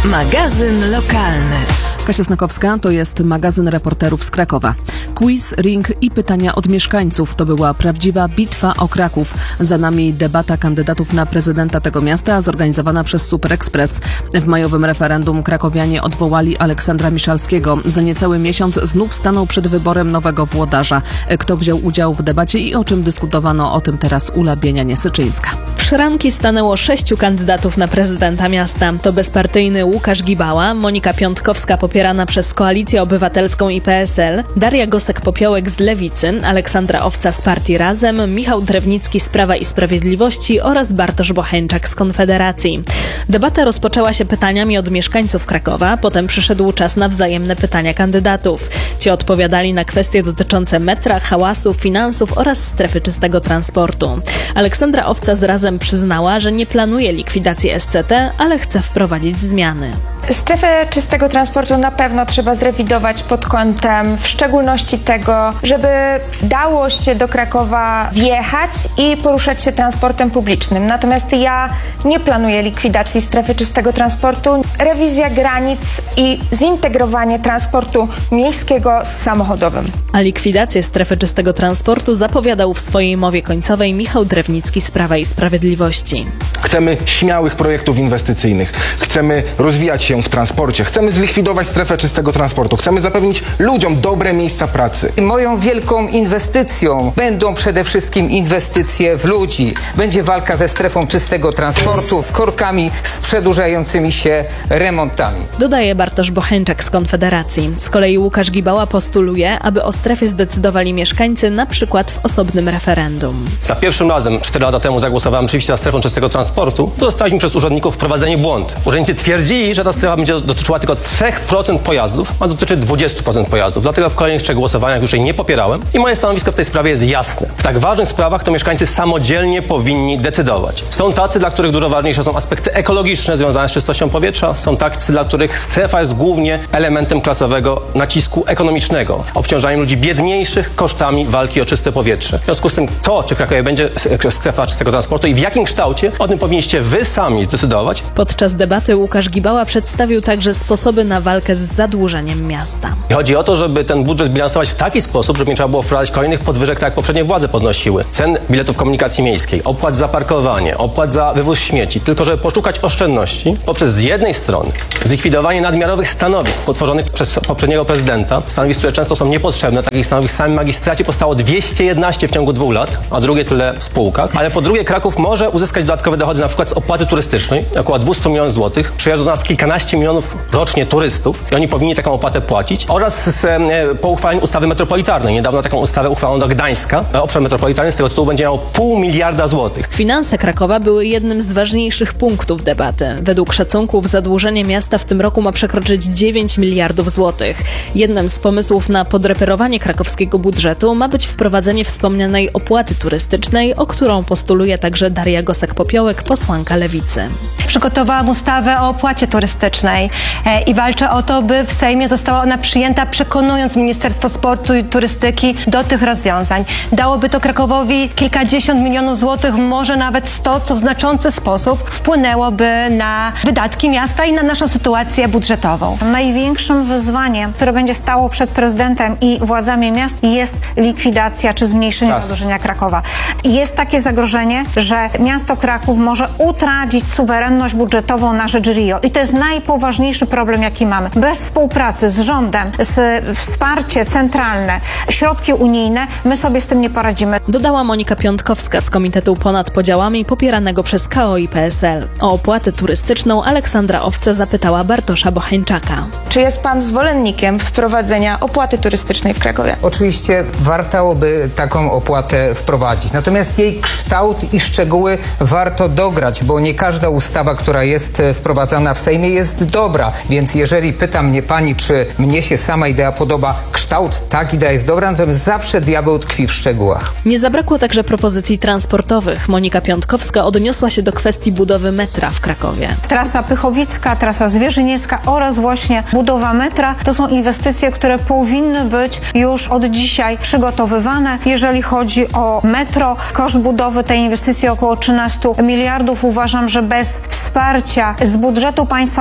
Magazyn lokalny. Kasia Snakowska, to jest magazyn reporterów z Krakowa. Quiz, ring i pytania od mieszkańców. To była prawdziwa bitwa o Kraków. Za nami debata kandydatów na prezydenta tego miasta, zorganizowana przez Super Express. W majowym referendum krakowianie odwołali Aleksandra Miszalskiego. Za niecały miesiąc znów stanął przed wyborem nowego włodarza. Kto wziął udział w debacie i o czym dyskutowano, o tym teraz Ula Bienianie-Syczyńska. W szranki stanęło 6 kandydatów na prezydenta miasta. To bezpartyjny Łukasz Gibała, Monika Piątkowska popierana przez Koalicję Obywatelską i PSL, Daria Gosek-Popiołek z Lewicy, Aleksandra Owca z Partii Razem, Michał Drewnicki z Prawa i Sprawiedliwości oraz Bartosz Bocheńczak z Konfederacji. Debata rozpoczęła się pytaniami od mieszkańców Krakowa, potem przyszedł czas na wzajemne pytania kandydatów. Ci odpowiadali na kwestie dotyczące metra, hałasu, finansów oraz strefy czystego transportu. Aleksandra Owca z Razem przyznała, że nie planuje likwidacji SCT, ale chce wprowadzić zmiany. Strefę czystego transportu na pewno trzeba zrewidować pod kątem w szczególności tego, żeby dało się do Krakowa wjechać i poruszać się transportem publicznym. Natomiast ja nie planuję likwidacji strefy czystego transportu. Rewizja granic i zintegrowanie transportu miejskiego z samochodowym. A likwidację strefy czystego transportu zapowiadał w swojej mowie końcowej Michał Drewnicki z Prawa i Sprawiedliwości. Chcemy śmiałych projektów inwestycyjnych. Chcemy rozwijać się w transporcie. Chcemy zlikwidować strefę czystego transportu. Chcemy zapewnić ludziom dobre miejsca pracy. Moją wielką inwestycją będą przede wszystkim inwestycje w ludzi. Będzie walka ze strefą czystego transportu, z korkami, z przedłużającymi się remontami. Dodaje Bartosz Bocheńczak z Konfederacji. Z kolei Łukasz Gibała postuluje, aby o strefie zdecydowali mieszkańcy na przykład w osobnym referendum. Za pierwszym razem 4 lata temu zagłosowałem oczywiście za strefą czystego transportu. Dostaliśmy przez urzędników wprowadzenie błąd. Urzędnicy twierdzili, że ta strefa będzie dotyczyła tylko 3% pojazdów, a dotyczy 20% pojazdów. Dlatego w kolejnych 3 głosowaniach już jej nie popierałem i moje stanowisko w tej sprawie jest jasne. W tak ważnych sprawach to mieszkańcy samodzielnie powinni decydować. Są tacy, dla których dużo ważniejsze są aspekty ekologiczne związane z czystością powietrza. Są tacy, dla których strefa jest głównie elementem klasowego nacisku ekonomicznego, obciążaniem ludzi biedniejszych kosztami walki o czyste powietrze. W związku z tym to, czy w Krakowie będzie strefa czystego transportu i w jakim kształcie, o tym powinniście wy sami zdecydować. Podczas debaty Łukasz Gibała przedstawił także sposoby na walkę z zadłużeniem miasta. Chodzi o to, żeby ten budżet bilansować w taki sposób, żeby nie trzeba było wprowadzać kolejnych podwyżek, tak jak poprzednie władze podnosiły. Cen biletów komunikacji miejskiej, opłat za parkowanie, opłat za wywóz śmieci. Tylko żeby poszukać oszczędności poprzez z jednej strony zlikwidowanie nadmiarowych stanowisk potworzonych przez poprzedniego prezydenta, stanowisk, które często są niepotrzebne. Takich stanowisk w samym magistracie powstało 211 w ciągu 2 lat, a drugie tyle w spółkach. Ale po drugie Kraków może uzyskać dodatkowe dochody na przykład z opłaty turystycznej, około 200 milionów złotych. Przyjeżdża do nas kilkanaście milionów rocznie turystów i oni powinni taką opłatę płacić. Oraz po uchwaleniu ustawy metropolitarnej. Niedawno taką ustawę uchwalono do Gdańska. Obszar metropolitarny z tego tytułu będzie miał 0,5 miliarda złotych. Finanse Krakowa były jednym z ważniejszych punktów debaty. Według szacunków zadłużenie miasta w tym roku ma przekroczyć 9 miliardów złotych. Jednym z pomysłów na podreperowanie krakowskiego budżetu ma być wprowadzenie wspomnianej opłaty turystycznej, o którą postuluje także Daria Gosek-Popiołek, posłanka Lewicy. Przygotowałam ustawę o opłacie turystycznej i walczę o to, by w Sejmie została ona przyjęta, przekonując Ministerstwo Sportu i Turystyki do tych rozwiązań. Dałoby to Krakowowi kilkadziesiąt milionów złotych, może nawet 100, co w znaczący sposób wpłynęłoby na wydatki miasta i na naszą sytuację budżetową. Największym wyzwaniem, które będzie stało przed prezydentem i władzami miast, jest likwidacja czy zmniejszenie zadłużenia Krakowa. Jest takie zagrożenie, że miasto Kraków może utracić suwerenność budżetową na rzecz RIO. I to jest najpoważniejszy problem, jaki mamy. Bez współpracy z rządem, z wsparcie centralne, środki unijne, my sobie z tym nie poradzimy. Dodała Monika Piątkowska z Komitetu Ponad Podziałami popieranego przez KO i PSL. O opłatę turystyczną Aleksandra Owca zapytała Bartosza Bocheńczaka. Czy jest pan zwolennikiem wprowadzenia opłaty turystycznej w Krakowie? Oczywiście warto by taką opłatę wprowadzić. Natomiast jej kształt i szczegóły warto dograć, bo nie każda ustawa, która jest wprowadzana w Sejmie, jest dobra. Więc jeżeli pyta mnie pani, czy mnie się sama idea podoba, kształt, tak, idea jest dobra, natomiast zawsze diabeł tkwi w szczegółach. Nie zabrakło także propozycji transportowych. Monika Piątkowska odniosła się do kwestii budowy metra w Krakowie. Trasa Pychowicka, trasa Zwierzyniecka oraz właśnie budowa metra to są inwestycje, które powinny być już od dzisiaj przygotowywane. Jeżeli chodzi o metro, koszt budowy tej inwestycji około 13 miliardów. Uważam, że bez wsparcia z budżetu państwa,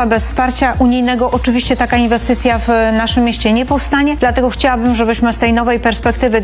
Bez wsparcia unijnego oczywiście taka inwestycja w naszym mieście nie powstanie, dlatego chciałabym, żebyśmy z tej nowej perspektywy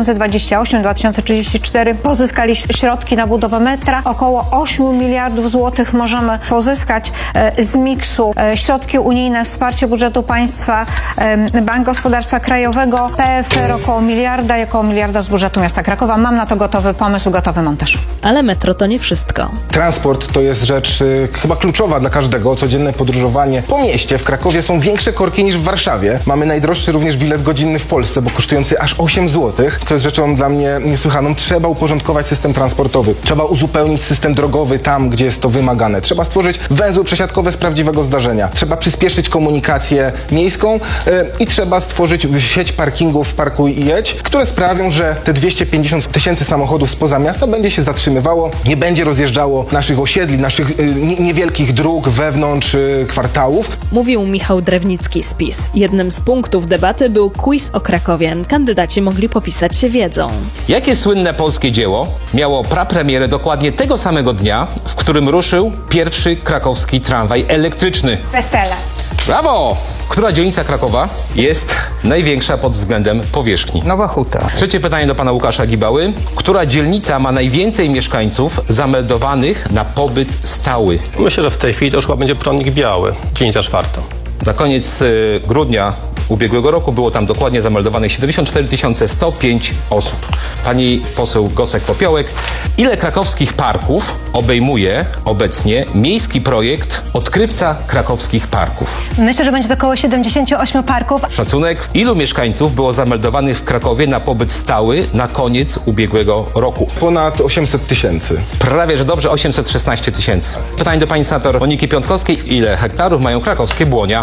2028-2034 pozyskali środki na budowę metra. Około 8 miliardów złotych możemy pozyskać z miksu środki unijne, wsparcie budżetu państwa, Bank Gospodarstwa Krajowego, PFR około miliarda i około miliarda z budżetu miasta Krakowa. Mam na to gotowy pomysł, gotowy montaż. Ale metro to nie wszystko. Transport to jest rzecz chyba kluczowa dla każdego. Codzienne podróżowanie po mieście w Krakowie są większe korki niż w Warszawie. Mamy najdroższy również bilet godzinny w Polsce, bo kosztujący aż 8 zł, co jest rzeczą dla mnie niesłychaną. Trzeba uporządkować system transportowy. Trzeba uzupełnić system drogowy tam, gdzie jest to wymagane. Trzeba stworzyć węzły przesiadkowe z prawdziwego zdarzenia. Trzeba przyspieszyć komunikację miejską i trzeba stworzyć sieć parkingów Parkuj i Jedź, które sprawią, że te 250 tysięcy samochodów spoza miasta będzie się zatrzymywało, nie będzie rozjeżdżało naszych osiedli, naszych niewielkich dróg wewnątrz kwartałów. Mówił Michał Drewnicki z PiS. Jednym z punktów debaty był quiz o Krakowie. Kandydaci mogli popisać się wiedzą. Jakie słynne polskie dzieło miało prapremierę dokładnie tego samego dnia, w którym ruszył pierwszy krakowski tramwaj elektryczny? Wesele. Brawo! Która dzielnica Krakowa jest największa pod względem powierzchni? Nowa Huta. Trzecie pytanie do pana Łukasza Gibały. Która dzielnica ma najwięcej mieszkańców zameldowanych na pobyt stały? Myślę, że w tej chwili to już chyba będzie Prądnik Biały, dzielnica 4. Na koniec grudnia ubiegłego roku było tam dokładnie zameldowanych 74 105 osób. Pani poseł Gosek-Popiołek, ile krakowskich parków obejmuje obecnie miejski projekt Odkrywca Krakowskich Parków? Myślę, że będzie to około 78 parków. Szacunek, ilu mieszkańców było zameldowanych w Krakowie na pobyt stały na koniec ubiegłego roku? Ponad 800 tysięcy. Prawie, że dobrze, 816 tysięcy. Pytanie do pani senator Moniki Piątkowskiej. Ile hektarów mają krakowskie Błonia?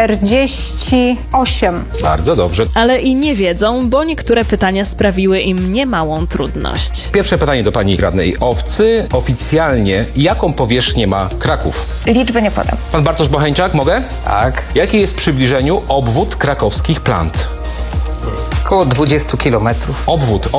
48. Bardzo dobrze. Ale i nie wiedzą, bo niektóre pytania sprawiły im niemałą trudność. Pierwsze pytanie do pani radnej Owcy. Oficjalnie jaką powierzchnię ma Kraków? Liczby nie podam. Pan Bartosz Bocheńczak, mogę? Tak. Jaki jest w przybliżeniu obwód krakowskich plant? Około 20 kilometrów. Obwód.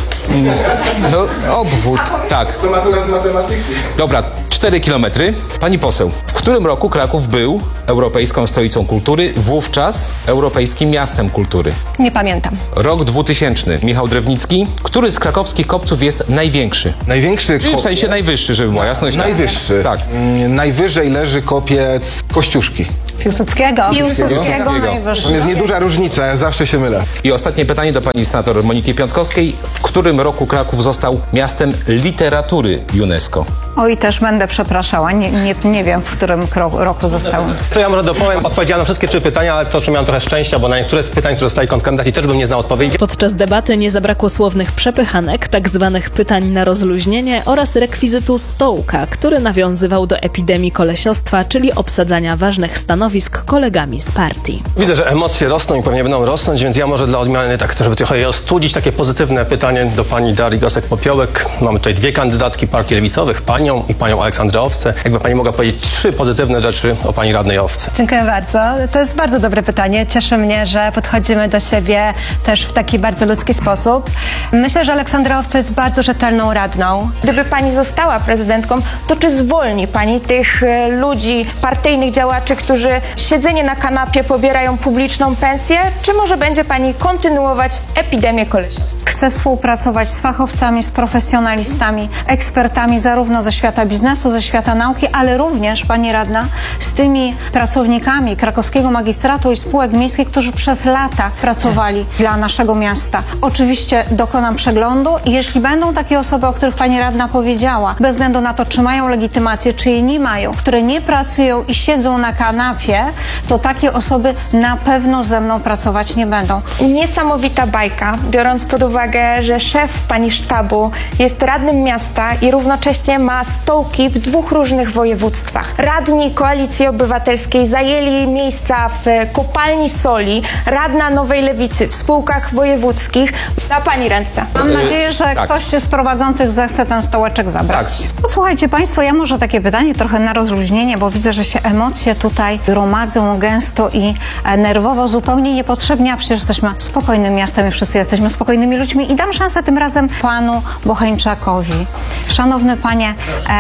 No, obwód. Tak. To matura z matematyki. Dobra, 4 kilometry. Pani poseł, w którym roku Kraków był europejską stolicą kultury, wówczas europejskim miastem kultury? Nie pamiętam. Rok 2000. Michał Drewnicki. Który z krakowskich kopców jest największy? Największy Czyli w sensie najwyższy, żeby była jasność. Najwyższy. Tak. Najwyżej leży kopiec Kościuszki. Piłsudskiego. Piłsudskiego najwyższy. To jest nieduża różnica, ja zawsze się mylę. I ostatnie pytanie do pani senator Moniki Piątkowskiej. W którym roku Kraków został miastem literatury UNESCO? Oj, też będę przepraszała. Nie wiem, w którym roku został. To ja może dopowiem, odpowiedziałem na wszystkie 3 pytania, ale to, że miałem trochę szczęścia, bo na niektóre z pytań, które zostali kandydaci, też bym nie znał odpowiedzi. Podczas debaty nie zabrakło słownych przepychanek, tak zwanych pytań na rozluźnienie oraz rekwizytu stołka, który nawiązywał do epidemii kolesiostwa, czyli obsadzania ważnych stanowisk kolegami z partii. Widzę, że emocje rosną i pewnie będą rosnąć, więc ja może dla odmiany, tak żeby trochę je ostudzić, takie pozytywne pytanie do pani Darii Gosek-Popiołek. Mamy tutaj 2 kandydatki partii lewicowych, panią i panią Aleksandrę Owcę. Jakby pani mogła powiedzieć 3 pozytywne rzeczy o pani radnej Owcy. Dziękuję bardzo. To jest bardzo dobre pytanie. Cieszy mnie, że podchodzimy do siebie też w taki bardzo ludzki sposób. Myślę, że Aleksandra Owca jest bardzo rzetelną radną. Gdyby pani została prezydentką, to czy zwolni pani tych ludzi, partyjnych działaczy, którzy siedzenie na kanapie pobierają publiczną pensję, czy może będzie pani kontynuować epidemię kolesiostwa? Chcę współpracować z fachowcami, z profesjonalistami, ekspertami zarówno ze świata biznesu, ze świata nauki, ale również, pani radna, z tymi pracownikami krakowskiego magistratu i spółek miejskich, którzy przez lata pracowali dla naszego miasta. Oczywiście dokonam przeglądu i jeśli będą takie osoby, o których pani radna powiedziała, bez względu na to, czy mają legitymację, czy jej nie mają, które nie pracują i siedzą na kanapie, to takie osoby na pewno ze mną pracować nie będą. Niesamowita bajka, biorąc pod uwagę, że szef pani sztabu jest radnym miasta i równocześnie ma stołki w 2 różnych województwach. Radni Koalicji Obywatelskiej zajęli miejsca w kopalni soli, radna Nowej Lewicy w spółkach wojewódzkich. Na pani ręce. Mam nadzieję, że ktoś z prowadzących zechce ten stołeczek zabrać. Tak. Posłuchajcie państwo, ja może takie pytanie trochę na rozluźnienie, bo widzę, że się emocje tutaj gromadzą gęsto i nerwowo, zupełnie niepotrzebnie, a przecież jesteśmy spokojnym miastem i wszyscy jesteśmy spokojnymi ludźmi i dam szansę tym razem panu Bocheńczakowi. Szanowny panie,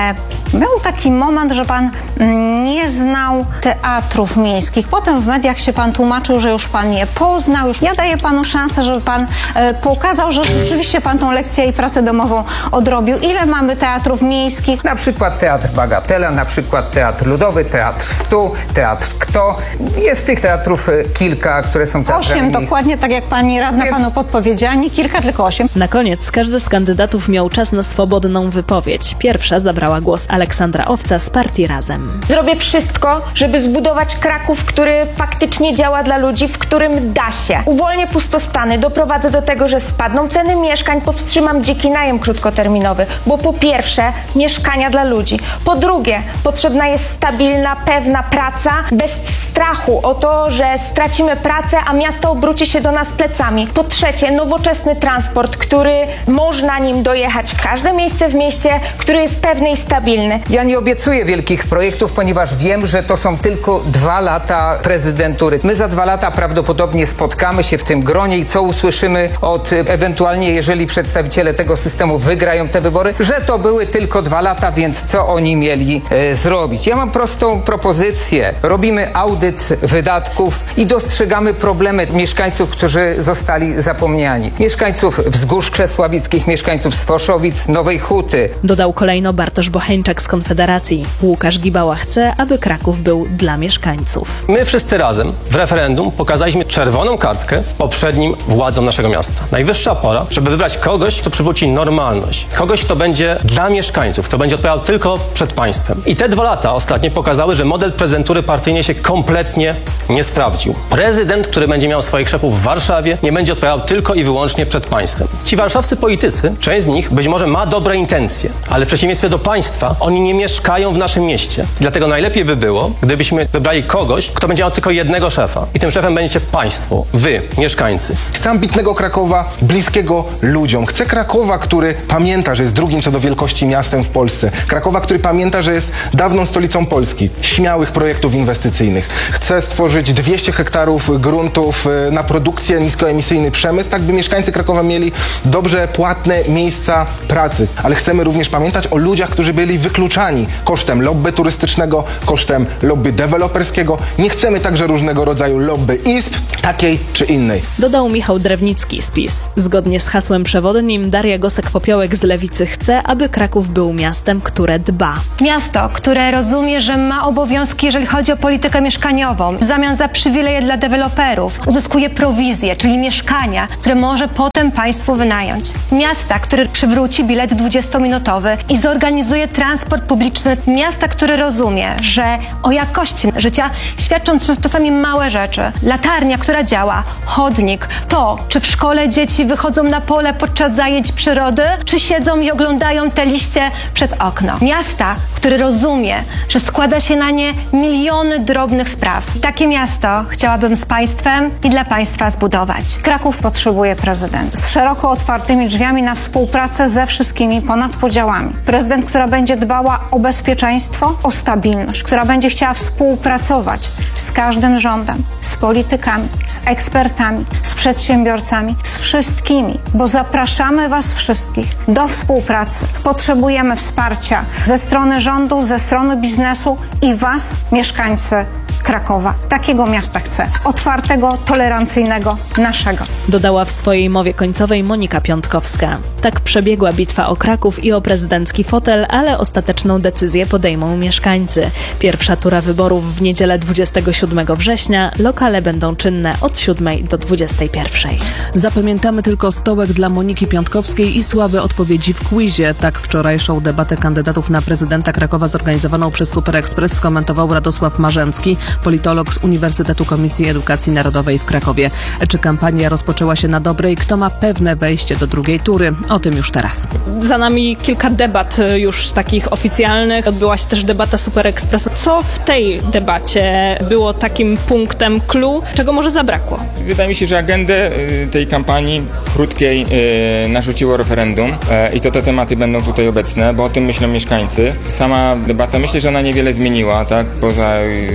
Był taki moment, że pan nie znał teatrów miejskich. Potem w mediach się pan tłumaczył, że już pan je poznał. Ja daję panu szansę, żeby pan pokazał, że rzeczywiście pan tą lekcję i pracę domową odrobił. Ile mamy teatrów miejskich? Na przykład Teatr Bagatela, na przykład Teatr Ludowy, Teatr Stu, Teatr Kto. Jest tych teatrów kilka, które są teatrami 8, dokładnie tak jak pani radna panu podpowiedziała. Nie kilka, tylko 8. Na koniec każdy z kandydatów miał czas na swobodną wypowiedź. Pierwsza zabrała głos Aleksandra Owca z partii Razem. Zrobię wszystko, żeby zbudować Kraków, który faktycznie działa dla ludzi, w którym da się. Uwolnię pustostany, doprowadzę do tego, że spadną ceny mieszkań, powstrzymam dziki najem krótkoterminowy, bo po pierwsze mieszkania dla ludzi, po drugie potrzebna jest stabilna, pewna praca bez strachu o to, że stracimy pracę, a miasto obróci się do nas plecami. Po trzecie nowoczesny transport, który można nim dojechać w każde miejsce w mieście, który jest pewny i stabilny. Ja nie obiecuję wielkich projektów, ponieważ wiem, że to są tylko 2 lata prezydentury. My za 2 lata prawdopodobnie spotkamy się w tym gronie i co usłyszymy od ewentualnie, jeżeli przedstawiciele tego systemu wygrają te wybory, że to były tylko 2 lata, więc co oni mieli zrobić? Ja mam prostą propozycję. Robimy audyt wydatków i dostrzegamy problemy mieszkańców, którzy zostali zapomniani. Mieszkańców Wzgórz Krzesławickich, mieszkańców Sfoszowic, Nowej Huty. Dodał kolejno Bartosz Bocheńczak z Konfederacji. Łukasz Gibała chce, aby Kraków był dla mieszkańców. My wszyscy razem w referendum pokazaliśmy czerwoną kartkę poprzednim władzom naszego miasta. Najwyższa pora, żeby wybrać kogoś, kto przywróci normalność. Kogoś, kto będzie dla mieszkańców, kto będzie odpowiadał tylko przed państwem. I te 2 lata ostatnie pokazały, że model prezydentury partyjnej się kompletnie nie sprawdził. Prezydent, który będzie miał swoich szefów w Warszawie, nie będzie odpowiadał tylko i wyłącznie przed państwem. Ci warszawscy politycy, część z nich być może ma dobre intencje, ale w przeciwieństwie do państwa, oni nie mieszkają w naszym mieście. Dlatego najlepiej by było, gdybyśmy wybrali kogoś, kto będzie miał tylko jednego szefa. I tym szefem będziecie państwo, wy, mieszkańcy. Chcę ambitnego Krakowa, bliskiego ludziom. Chcę Krakowa, który pamięta, że jest drugim co do wielkości miastem w Polsce. Krakowa, który pamięta, że jest dawną stolicą Polski. Śmiałych projektów inwestycyjnych. Chcę stworzyć 200 hektarów gruntów na produkcję, niskoemisyjny przemysł, tak by mieszkańcy Krakowa mieli dobrze płatne miejsca pracy. Ale chcemy również pamiętać o ludziach, którzy byli wykluczani kosztem lobby turystycznego, kosztem lobby deweloperskiego. Nie chcemy także różnego rodzaju lobby izb, takiej czy innej. Dodał Michał Drewnicki z PiS. Zgodnie z hasłem przewodnim Daria Gosek-Popiołek z Lewicy chce, aby Kraków był miastem, które dba. Miasto, które rozumie, że ma obowiązki, jeżeli chodzi o politykę mieszkaniową. W zamian za przywileje dla deweloperów uzyskuje prowizję, czyli mieszkania, które może potem państwu wynająć. Miasta, które przywróci bilet 20-minutowy i zorganizuje transport publiczny. Miasta, które rozumie, że o jakości życia świadczą czasami małe rzeczy. Latarnia, która działa, chodnik, to, czy w szkole dzieci wychodzą na pole podczas zajęć przyrody, czy siedzą i oglądają te liście przez okno. Miasta, które rozumie, że składa się na nie miliony drobnych spraw. Takie miasto chciałabym z państwem i dla państwa zbudować. Kraków potrzebuje prezydenta z szeroko otwartymi drzwiami na współpracę ze wszystkimi ponad podziałami. Prezydent, która będzie dbała o bezpieczeństwo, o stabilność, która będzie chciała współpracować z każdym rządem, z politykami, z ekspertami, z przedsiębiorcami, z wszystkimi, bo zapraszamy was wszystkich do współpracy. Potrzebujemy wsparcia ze strony rządu, ze strony biznesu i was, mieszkańcy Krakowa. Takiego miasta chcę. Otwartego, tolerancyjnego, naszego. Dodała w swojej mowie końcowej Monika Piątkowska. Tak przebiegła bitwa o Kraków i o prezydencki fotel, ale ostateczną decyzję podejmą mieszkańcy. Pierwsza tura wyborów w niedzielę 27 września. Lokale będą czynne od 7 do 21. Zapamiętamy tylko stołek dla Moniki Piątkowskiej i słabe odpowiedzi w quizie. Tak wczorajszą debatę kandydatów na prezydenta Krakowa zorganizowaną przez Super Express skomentował Radosław Marzęcki, politolog z Uniwersytetu Komisji Edukacji Narodowej w Krakowie. Czy kampania rozpoczęła się na dobre i kto ma pewne wejście do drugiej tury? O tym już teraz. Za nami kilka debat już takich oficjalnych. Odbyła się też debata Super Expressu. Co w tej debacie było takim punktem clou, czego może zabrakło? Wydaje mi się, że agendę tej kampanii krótkiej narzuciło referendum i to te tematy będą tutaj obecne, bo o tym myślą mieszkańcy. Sama debata, myślę, że ona niewiele zmieniła, tak? Poza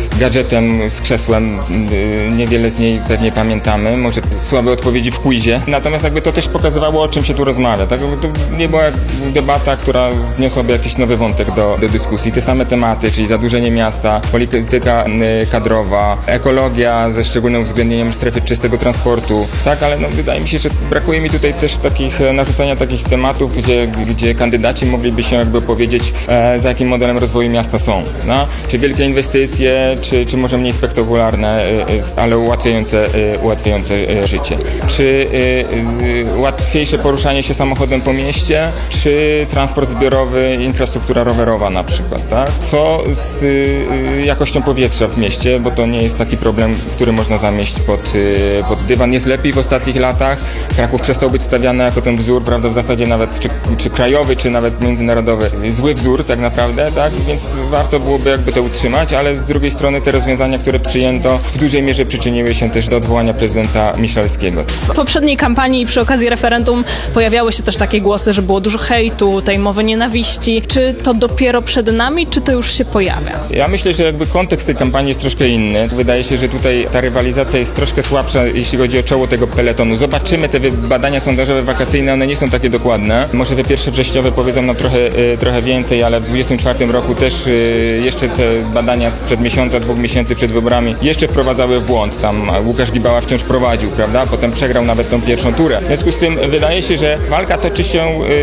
gadżetem z krzesłem. Niewiele z niej pewnie pamiętamy, może słabe odpowiedzi w quizie. Natomiast jakby to też pokazywało, o czym się tu rozmawia. Tak? To nie była debata, która wniosłaby jakiś nowy wątek do dyskusji. Te same tematy, czyli zadłużenie miasta, polityka kadrowa, ekologia ze szczególnym uwzględnieniem strefy czystego transportu. Tak, ale wydaje mi się, że brakuje mi tutaj też narzucania takich tematów, gdzie kandydaci mogliby się jakby powiedzieć, za jakim modelem rozwoju miasta są. No? Czy wielkie inwestycje, czy może mniej spektakularne, ale ułatwiające życie. Czy łatwiejsze poruszanie się samochodem po mieście, czy transport zbiorowy, infrastruktura rowerowa na przykład. Tak? Co z jakością powietrza w mieście, bo to nie jest taki problem, który można zamieść pod dywan. Jest lepiej w ostatnich latach. Kraków przestał być stawiany jako ten wzór, prawda, w zasadzie nawet czy krajowy, czy nawet międzynarodowy. Zły wzór tak naprawdę, tak? Więc warto byłoby jakby to utrzymać, ale z drugiej strony te rozwiązania, które przyjęto, w dużej mierze przyczyniły się też do odwołania prezydenta Miszalskiego. W poprzedniej kampanii przy okazji referendum pojawiały się też takie głosy, że było dużo hejtu, tej mowy nienawiści. Czy to dopiero przed nami, czy to już się pojawia? Ja myślę, że jakby kontekst tej kampanii jest troszkę inny. Wydaje się, że tutaj ta rywalizacja jest troszkę słabsza, jeśli chodzi o czoło tego peletonu. Zobaczymy te badania sondażowe wakacyjne, one nie są takie dokładne. Może te pierwsze wrześniowe powiedzą nam trochę więcej, ale w 2024 roku też jeszcze te badania sprzed miesiąca, 2 miesięcy przed wyborami jeszcze wprowadzały w błąd. Tam Łukasz Gibała wciąż prowadził, prawda? Potem przegrał nawet tą pierwszą turę. W związku z tym wydaje się, że walka toczy się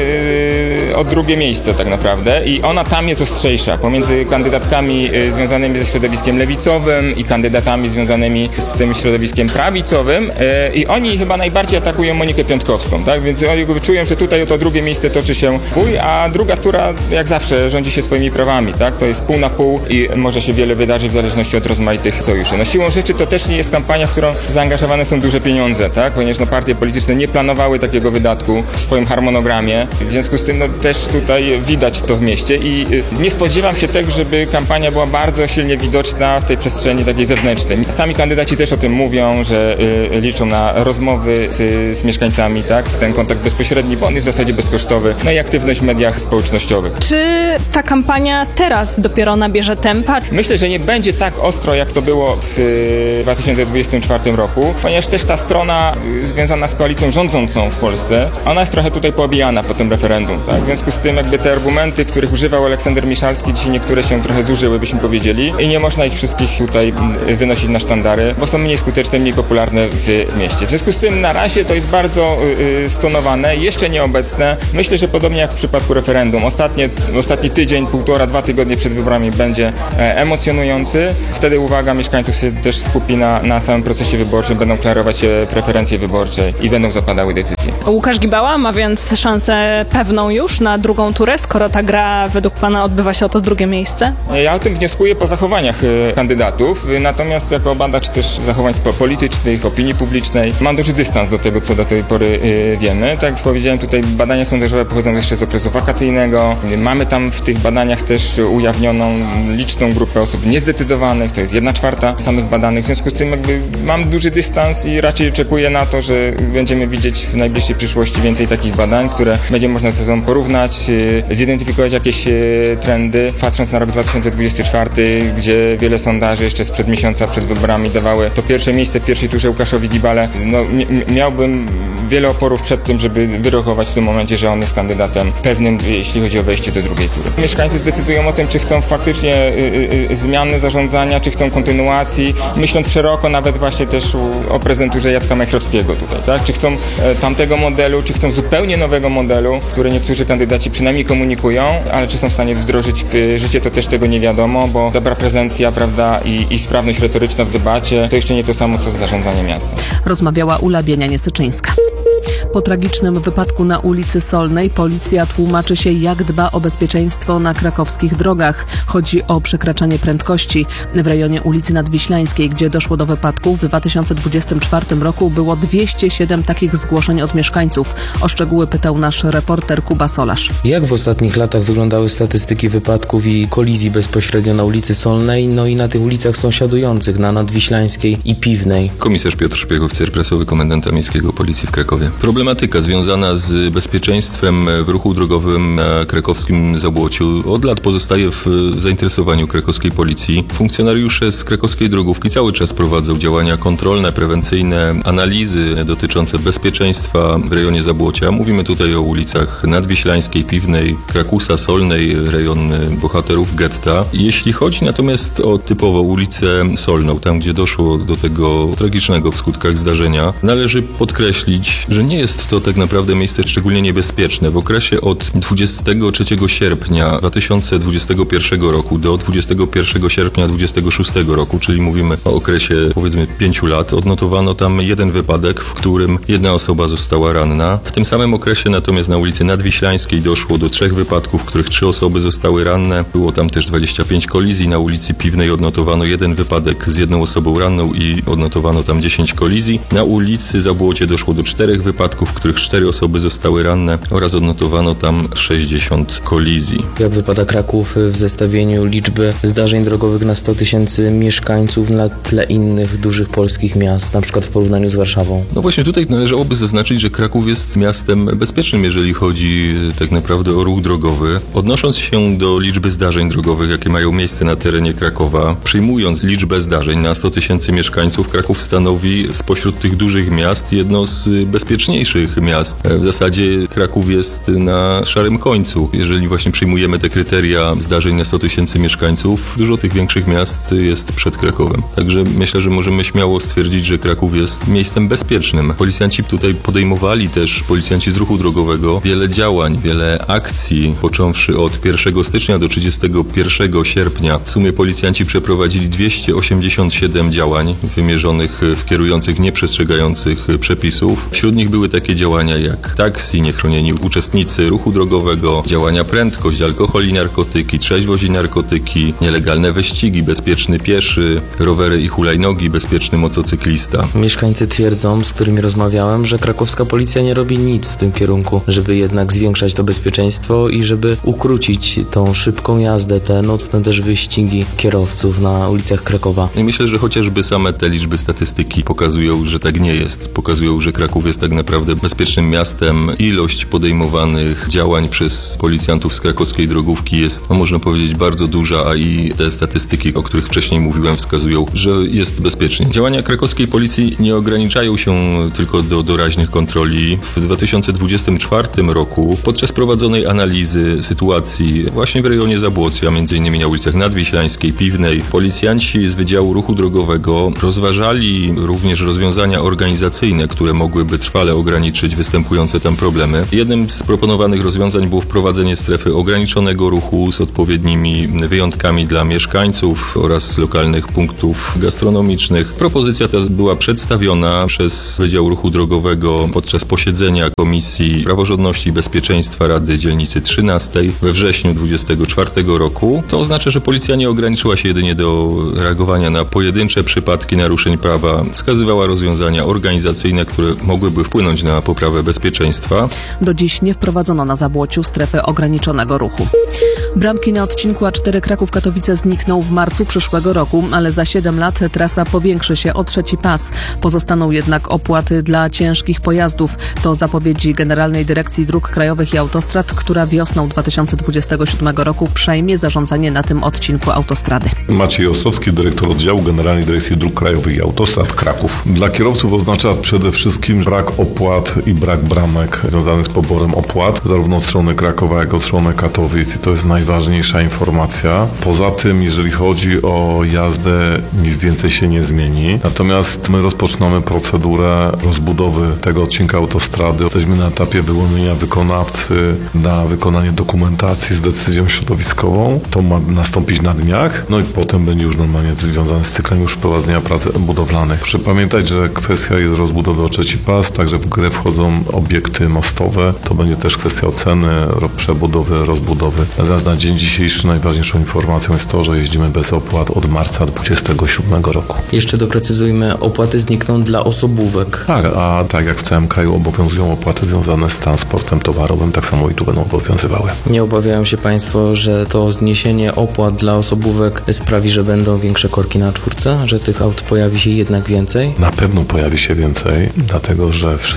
o drugie miejsce tak naprawdę i ona tam jest ostrzejsza pomiędzy kandydatkami związanymi ze środowiskiem lewicowym i kandydatami związanymi z tym środowiskiem prawicowym i oni chyba najbardziej atakują Monikę Piątkowską, tak? Więc oni czują, że tutaj o to drugie miejsce toczy się bój, a druga tura jak zawsze rządzi się swoimi prawami, tak? To jest pół na pół i może się wiele wydarzyć w zależności od rozmaitych sojuszy. No siłą rzeczy to też nie jest kampania, w którą zaangażowane są duże pieniądze, tak? Ponieważ partie polityczne nie planowały takiego wydatku w swoim harmonogramie. W związku z tym też tutaj widać to w mieście i nie spodziewam się tego, żeby kampania była bardzo silnie widoczna w tej przestrzeni takiej zewnętrznej. Sami kandydaci też o tym mówią, że liczą na rozmowy z mieszkańcami, tak? Ten kontakt bezpośredni, bo on jest w zasadzie bezkosztowy. No i aktywność w mediach społecznościowych. Czy ta kampania teraz dopiero nabierze tempa? Myślę, że nie będzie tak ostro, jak to było w 2024 roku, ponieważ też ta strona związana z koalicją rządzącą w Polsce, ona jest trochę tutaj poobijana po tym referendum, tak? W związku z tym jakby te argumenty, których używał Aleksander Miszalski, dzisiaj niektóre się trochę zużyły, byśmy powiedzieli, i nie można ich wszystkich tutaj wynosić na sztandary, bo są mniej skuteczne, mniej popularne w mieście. W związku z tym na razie to jest bardzo stonowane, jeszcze nieobecne. Myślę, że podobnie jak w przypadku referendum, ostatni tydzień, 1,5–2 tygodnie przed wyborami będzie emocjonujący. Wtedy uwaga mieszkańców się też skupi na samym procesie wyborczym, będą klarować się preferencje wyborcze i będą zapadały decyzje. Łukasz Gibała ma więc szansę pewną już na drugą turę, skoro ta gra według pana odbywa się o to drugie miejsce? Ja o tym wnioskuję po zachowaniach kandydatów, natomiast jako badacz też zachowań politycznych, opinii publicznej mam duży dystans do tego, co do tej pory wiemy. Tak jak powiedziałem, tutaj badania sondażowe pochodzą jeszcze z okresu wakacyjnego. Mamy tam w tych badaniach też ujawnioną liczną grupę osób niezdecydowanych, to jest 1/4 samych badanych. W związku z tym jakby mam duży dystans i raczej oczekuję na to, że będziemy widzieć w najbliższej przyszłości więcej takich badań, które będzie można ze sobą porównać, zidentyfikować jakieś trendy. Patrząc na rok 2024, gdzie wiele sondaży jeszcze sprzed miesiąca przed wyborami dawały to pierwsze miejsce w pierwszej turze Łukaszowi Gibale, no miałbym wiele oporów przed tym, żeby wyrokować w tym momencie, że on jest kandydatem pewnym, jeśli chodzi o wejście do drugiej tury. Mieszkańcy zdecydują o tym, czy chcą faktycznie zmiany zarządzania, czy chcą kontynuacji, myśląc szeroko nawet właśnie też o prezenturze Jacka Majchrowskiego tutaj, tak? Czy chcą tamtego modelu, czy chcą zupełnie nowego modelu, który niektórzy kandydaci przynajmniej komunikują, ale czy są w stanie wdrożyć w życie, to też tego nie wiadomo, bo dobra prezencja, prawda, i sprawność retoryczna w debacie to jeszcze nie to samo, co zarządzanie miastem. Rozmawiała Ula Bienianie-Syczyńska. Po tragicznym wypadku na ulicy Solnej policja tłumaczy się, jak dba o bezpieczeństwo na krakowskich drogach. Chodzi o przekraczanie prędkości. W rejonie ulicy Nadwiślańskiej, gdzie doszło do wypadku, w 2024 roku było 207 takich zgłoszeń od mieszkańców. O szczegóły pytał nasz reporter Kuba Solarz. Jak w ostatnich latach wyglądały statystyki wypadków i kolizji bezpośrednio na ulicy Solnej, no i na tych ulicach sąsiadujących, na Nadwiślańskiej i Piwnej? Komisarz Piotr Szpiech, oficer prasowy komendanta miejskiego policji w Krakowie. Problem Problematyka związana z bezpieczeństwem w ruchu drogowym na krakowskim Zabłociu od lat pozostaje w zainteresowaniu krakowskiej policji. Funkcjonariusze z krakowskiej drogówki cały czas prowadzą działania kontrolne, prewencyjne, analizy dotyczące bezpieczeństwa w rejonie Zabłocia. Mówimy tutaj o ulicach Nadwiślańskiej, Piwnej, Krakusa, Solnej, rejon bohaterów getta. Jeśli chodzi natomiast o typowo ulicę Solną, tam gdzie doszło do tego tragicznego w skutkach zdarzenia, należy podkreślić, że nie jest to tak naprawdę miejsce szczególnie niebezpieczne. W okresie od 23 sierpnia 2021 roku do 21 sierpnia 2026 roku, czyli mówimy o okresie powiedzmy 5 lat, odnotowano tam jeden wypadek, w którym jedna osoba została ranna. W tym samym okresie natomiast na ulicy Nadwiślańskiej doszło do 3 wypadków, w których 3 osoby zostały ranne. Było tam też 25 kolizji. Na ulicy Piwnej odnotowano jeden wypadek z 1 osobą ranną i odnotowano tam 10 kolizji. Na ulicy Zabłocie doszło do 4 wypadków, w których 4 osoby zostały ranne oraz odnotowano tam 60 kolizji. Jak wypada Kraków w zestawieniu liczby zdarzeń drogowych na 100 000 mieszkańców na tle innych dużych polskich miast, na przykład w porównaniu z Warszawą? No właśnie tutaj należałoby zaznaczyć, że Kraków jest miastem bezpiecznym, jeżeli chodzi tak naprawdę o ruch drogowy. Odnosząc się do liczby zdarzeń drogowych, jakie mają miejsce na terenie Krakowa, przyjmując liczbę zdarzeń na 100 000 mieszkańców, Kraków stanowi spośród tych dużych miast jedno z bezpieczniejszych miast. W zasadzie Kraków jest na szarym końcu. Jeżeli właśnie przyjmujemy te kryteria zdarzeń na 100 000 mieszkańców, dużo tych większych miast jest przed Krakowem. Także myślę, że możemy śmiało stwierdzić, że Kraków jest miejscem bezpiecznym. Policjanci tutaj podejmowali też, policjanci z ruchu drogowego, wiele działań, wiele akcji, począwszy od 1 stycznia do 31 sierpnia. W sumie policjanci przeprowadzili 287 działań wymierzonych w kierujących nieprzestrzegających przepisów. Wśród nich były takie działania jak taksi, niechronieni uczestnicy ruchu drogowego, działania prędkość, alkohol i narkotyki, trzeźwość i narkotyki, nielegalne wyścigi, bezpieczny pieszy, rowery i hulajnogi, bezpieczny motocyklista. Mieszkańcy twierdzą, z którymi rozmawiałem, że krakowska policja nie robi nic w tym kierunku, żeby jednak zwiększać to bezpieczeństwo i żeby ukrócić tą szybką jazdę, te nocne też wyścigi kierowców na ulicach Krakowa. I myślę, że chociażby same te liczby statystyki pokazują, że tak nie jest. Pokazują, że Kraków jest tak naprawdę bezpiecznym miastem. Ilość podejmowanych działań przez policjantów z krakowskiej drogówki jest, można powiedzieć, bardzo duża, a i te statystyki, o których wcześniej mówiłem, wskazują, że jest bezpiecznie. Działania krakowskiej policji nie ograniczają się tylko do doraźnych kontroli. W 2024 roku podczas prowadzonej analizy sytuacji właśnie w rejonie Zabłocia, m.in. na ulicach Nadwiślańskiej, Piwnej, policjanci z Wydziału Ruchu Drogowego rozważali również rozwiązania organizacyjne, które mogłyby trwale ograniczyć występujące tam problemy. Jednym z proponowanych rozwiązań było wprowadzenie strefy ograniczonego ruchu z odpowiednimi wyjątkami dla mieszkańców oraz lokalnych punktów gastronomicznych. Propozycja ta była przedstawiona przez Wydział Ruchu Drogowego podczas posiedzenia Komisji Praworządności i Bezpieczeństwa Rady Dzielnicy 13 we wrześniu 2024 roku. To oznacza, że policja nie ograniczyła się jedynie do reagowania na pojedyncze przypadki naruszeń prawa. Wskazywała rozwiązania organizacyjne, które mogłyby wpłynąć na poprawę bezpieczeństwa. Do dziś nie wprowadzono na Zabłociu strefy ograniczonego ruchu. Bramki na odcinku A4 Kraków-Katowice znikną w marcu przyszłego roku, ale za 7 lat trasa powiększy się o 3. pas. Pozostaną jednak opłaty dla ciężkich pojazdów. To zapowiedzi Generalnej Dyrekcji Dróg Krajowych i Autostrad, która wiosną 2027 roku przejmie zarządzanie na tym odcinku autostrady. Maciej Ostrowski, dyrektor oddziału Generalnej Dyrekcji Dróg Krajowych i Autostrad Kraków. Dla kierowców oznacza przede wszystkim brak opłat i brak bramek związany z poborem opłat, zarówno od strony Krakowa, jak i od strony Katowic. I to jest najważniejsza informacja. Poza tym, jeżeli chodzi o jazdę, nic więcej się nie zmieni. Natomiast my rozpoczynamy procedurę rozbudowy tego odcinka autostrady. Jesteśmy na etapie wyłonienia wykonawcy na wykonanie dokumentacji z decyzją środowiskową. To ma nastąpić na dniach. No i potem będzie już normalnie związane z cyklem już prowadzenia prac budowlanych. Proszę pamiętać, że kwestia jest rozbudowy o 3. pas, także w grę wchodzą obiekty mostowe. To będzie też kwestia oceny, przebudowy, rozbudowy. Natomiast na dzień dzisiejszy najważniejszą informacją jest to, że jeździmy bez opłat od marca 2027 roku. Jeszcze doprecyzujmy, opłaty znikną dla osobówek. Tak, a tak jak w całym kraju obowiązują opłaty związane z transportem towarowym, tak samo i tu będą obowiązywały. Nie obawiają się Państwo, że to zniesienie opłat dla osobówek sprawi, że będą większe korki na A4, że tych aut pojawi się jednak więcej? Na pewno pojawi się więcej, dlatego że wszyscy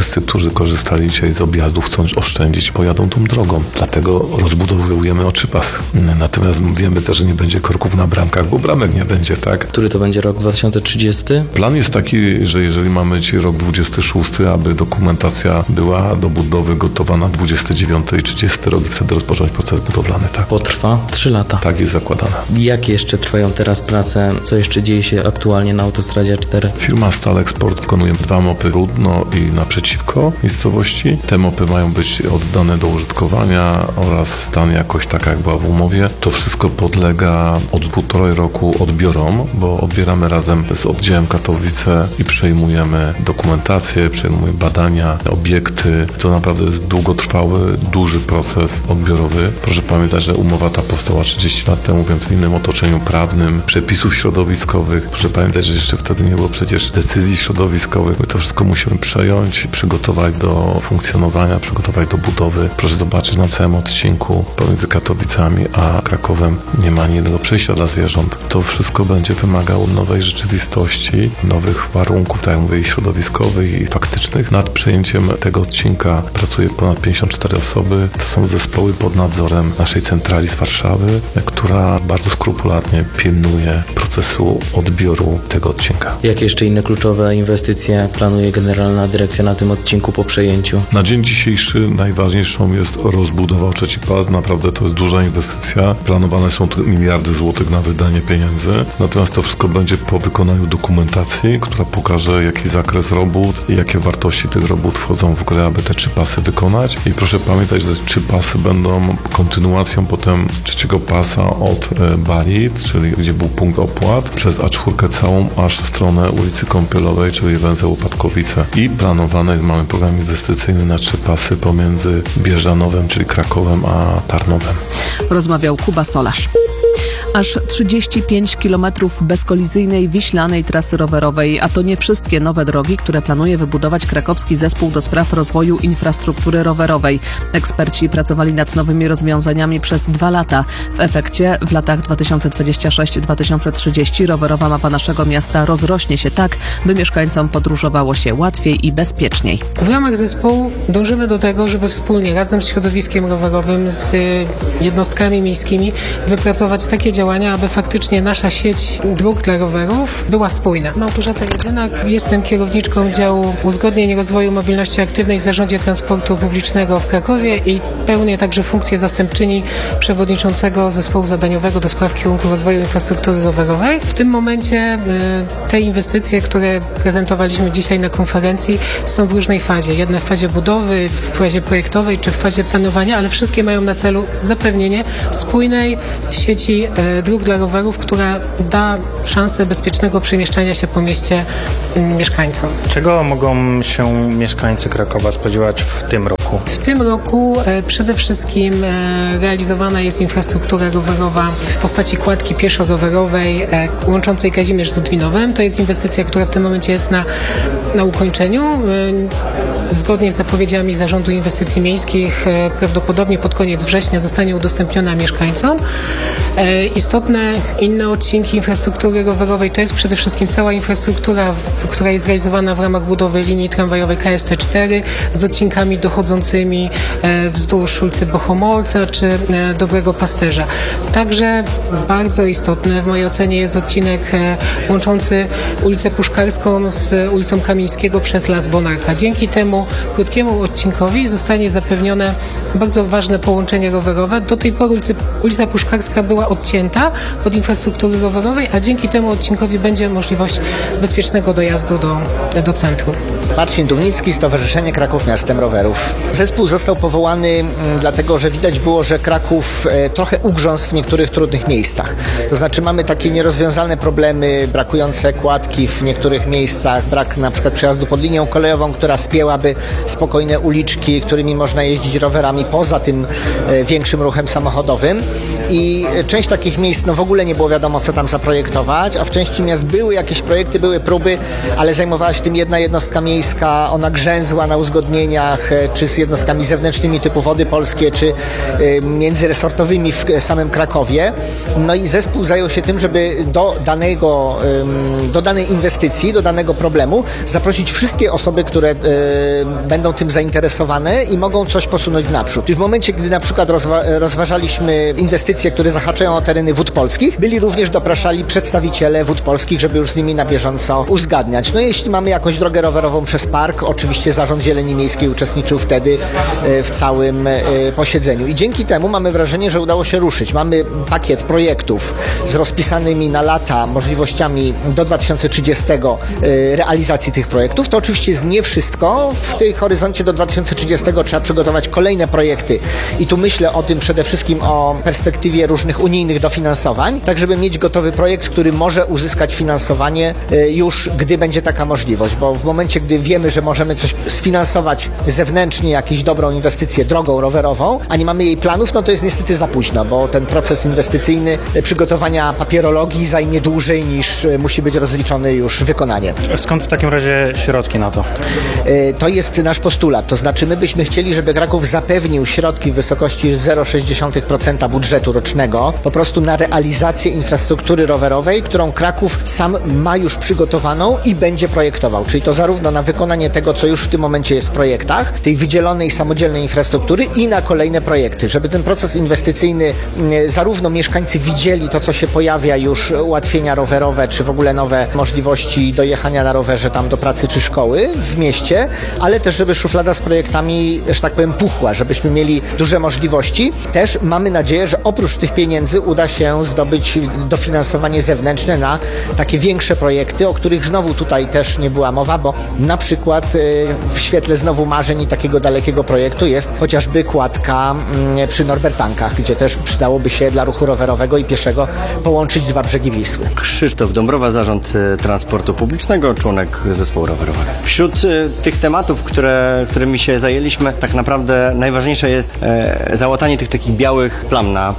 wszyscy, którzy korzystali dzisiaj z objazdów, chcą oszczędzić, pojadą tą drogą. Dlatego rozbudowujemy oczypas. Natomiast wiemy też, że nie będzie korków na bramkach, bo bramek nie będzie, tak? Który to będzie rok 2030? Plan jest taki, że jeżeli mamy dzisiaj rok 26, aby dokumentacja była do budowy gotowa na 29 i 30 rok i wtedy rozpocząć proces budowlany, tak? Potrwa 3 lata. Tak jest zakładane. Jakie jeszcze trwają teraz prace? Co jeszcze dzieje się aktualnie na autostradzie A4? Firma Stalexport wykonuje 2 mopy Rudno i naprzeciwko miejscowości. Te mopy mają być oddane do użytkowania oraz stan jakoś taka, jak była w umowie. To wszystko podlega od 1,5 roku odbiorom, bo odbieramy razem z oddziałem Katowice i przejmujemy dokumentację, przejmujemy badania, obiekty. To naprawdę jest długotrwały, duży proces odbiorowy. Proszę pamiętać, że umowa ta powstała 30 lat temu, więc w innym otoczeniu prawnym, przepisów środowiskowych. Proszę pamiętać, że jeszcze wtedy nie było przecież decyzji środowiskowych. My to wszystko musimy przejąć, przygotować do funkcjonowania, przygotować do budowy. Proszę zobaczyć, na całym odcinku pomiędzy Katowicami a Krakowem nie ma ani jednego przejścia dla zwierząt. To wszystko będzie wymagało nowej rzeczywistości, nowych warunków, tak jak mówię, i środowiskowych, i faktycznych. Nad przejęciem tego odcinka pracuje ponad 54 osoby. To są zespoły pod nadzorem naszej centrali z Warszawy, która bardzo skrupulatnie pilnuje procesu odbioru tego odcinka. Jakie jeszcze inne kluczowe inwestycje planuje Generalna Dyrekcja na tym odcinku po przejęciu? Na dzień dzisiejszy najważniejszą jest rozbudowa trzeci pas. Naprawdę to jest duża inwestycja. Planowane są tu miliardy złotych na wydanie pieniędzy. Natomiast to wszystko będzie po wykonaniu dokumentacji, która pokaże, jaki zakres robót i jakie wartości tych robót wchodzą w grę, aby te 3 pasy wykonać. I proszę pamiętać, że 3 pasy będą kontynuacją potem 3. pasa od Balic, czyli gdzie był punkt opłat, przez A4 całą aż w stronę ulicy Kąpielowej, czyli węzeł Opatkowice. I planowane jest, mamy program inwestycyjny na 3 pasy pomiędzy Bieżanowem, czyli Krakowem, a Tarnowem. Rozmawiał Kuba Solarz. Aż 35 km bezkolizyjnej, wiślanej trasy rowerowej, a to nie wszystkie nowe drogi, które planuje wybudować krakowski zespół do spraw rozwoju infrastruktury rowerowej. Eksperci pracowali nad nowymi rozwiązaniami przez 2 lata. W efekcie w latach 2026-2030 rowerowa mapa naszego miasta rozrośnie się tak, by mieszkańcom podróżowało się łatwiej i bezpieczniej. W ramach zespołu dążymy do tego, żeby wspólnie razem z środowiskiem rowerowym, z jednostkami miejskimi wypracować takie działania, aby faktycznie nasza sieć dróg dla rowerów była spójna. Małgorzata Jedynak, jestem kierowniczką działu uzgodnień rozwoju mobilności aktywnej w Zarządzie Transportu Publicznego w Krakowie i pełnię także funkcję zastępczyni przewodniczącego zespołu zadaniowego do spraw kierunku rozwoju infrastruktury rowerowej. W tym momencie te inwestycje, które prezentowaliśmy dzisiaj na konferencji, są w różnej fazie. Jedne w fazie budowy, w fazie projektowej czy w fazie planowania, ale wszystkie mają na celu zapewnienie spójnej sieci dróg dla rowerów, która da szansę bezpiecznego przemieszczania się po mieście mieszkańcom. Czego mogą się mieszkańcy Krakowa spodziewać w tym roku? W tym roku przede wszystkim realizowana jest infrastruktura rowerowa w postaci kładki pieszo-rowerowej łączącej Kazimierz z Ludwinowem. To jest inwestycja, która w tym momencie jest na ukończeniu. Zgodnie z zapowiedziami Zarządu Inwestycji Miejskich prawdopodobnie pod koniec września zostanie udostępniona mieszkańcom. Istotne inne odcinki infrastruktury rowerowej to jest przede wszystkim cała infrastruktura, która jest realizowana w ramach budowy linii tramwajowej KST4 z odcinkami dochodzącymi wzdłuż ulicy Bohomolca czy Dobrego Pasterza. Także bardzo istotny w mojej ocenie jest odcinek łączący ulicę Puszkarską z ulicą Kamińskiego przez Las Bonarka. Dzięki temu krótkiemu odcinkowi zostanie zapewnione bardzo ważne połączenie rowerowe. Do tej pory ulica Puszkarska była odcięta od infrastruktury rowerowej, a dzięki temu odcinkowi będzie możliwość bezpiecznego dojazdu do centrum. Marcin Dumnicki, Stowarzyszenie Kraków Miastem Rowerów. Zespół został powołany dlatego, że widać było, że Kraków trochę ugrzązł w niektórych trudnych miejscach. To znaczy mamy takie nierozwiązane problemy, brakujące kładki w niektórych miejscach, brak na przykład przejazdu pod linią kolejową, która spięłaby spokojne uliczki, którymi można jeździć rowerami poza tym większym ruchem samochodowym. I część takich miejsc w ogóle nie było wiadomo, co tam zaprojektować, a w części miast były jakieś projekty, były próby, ale zajmowała się tym jedna jednostka miejska, ona grzęzła na uzgodnieniach, czy z jednostkami zewnętrznymi typu Wody Polskie, czy międzyresortowymi w samym Krakowie. No i zespół zajął się tym, żeby do danej inwestycji, do danego problemu zaprosić wszystkie osoby, które będą tym zainteresowane i mogą coś posunąć w naprzód. Czyli w momencie, gdy na przykład rozważaliśmy inwestycje, które zahaczają o tereny Wód Polskich, byli również dopraszali przedstawiciele Wód Polskich, żeby już z nimi na bieżąco uzgadniać. No jeśli mamy jakąś drogę rowerową przez park, oczywiście Zarząd Zieleni Miejskiej uczestniczył wtedy w całym posiedzeniu. I dzięki temu mamy wrażenie, że udało się ruszyć. Mamy pakiet projektów z rozpisanymi na lata możliwościami do 2030 realizacji tych projektów. To oczywiście jest nie wszystko. W tej horyzoncie do 2030 trzeba przygotować kolejne projekty i tu myślę o tym przede wszystkim o perspektywie różnych unijnych dofinansowań, tak żeby mieć gotowy projekt, który może uzyskać finansowanie już, gdy będzie taka możliwość, bo w momencie, gdy wiemy, że możemy coś sfinansować zewnętrznie, jakąś dobrą inwestycję drogą rowerową, a nie mamy jej planów, no to jest niestety za późno, bo ten proces inwestycyjny przygotowania papierologii zajmie dłużej niż musi być rozliczone już wykonanie. Skąd w takim razie środki na to? To jest nasz postulat, to znaczy my byśmy chcieli, żeby Kraków zapewnił środki w wysokości 0,6% budżetu rocznego po prostu na realizację infrastruktury rowerowej, którą Kraków sam ma już przygotowaną i będzie projektował, czyli to zarówno na wykonanie tego, co już w tym momencie jest w projektach, tej wydzielonej, samodzielnej infrastruktury i na kolejne projekty, żeby ten proces inwestycyjny zarówno mieszkańcy widzieli to, co się pojawia już, ułatwienia rowerowe, czy w ogóle nowe możliwości dojechania na rowerze tam do pracy czy szkoły w mieście, ale też żeby szuflada z projektami, że tak powiem, puchła, żebyśmy mieli duże możliwości. Też mamy nadzieję, że oprócz tych pieniędzy uda się zdobyć dofinansowanie zewnętrzne na takie większe projekty, o których znowu tutaj też nie była mowa, bo na przykład w świetle znowu marzeń i takiego dalekiego projektu jest chociażby kładka przy Norbertankach, gdzie też przydałoby się dla ruchu rowerowego i pieszego połączyć dwa brzegi Wisły. Krzysztof Dąbrowa, Zarząd Transportu Publicznego, członek zespołu rowerowego. Wśród tych tematów, którymi się zajęliśmy, tak naprawdę najważniejsze jest załatanie tych takich białych plam na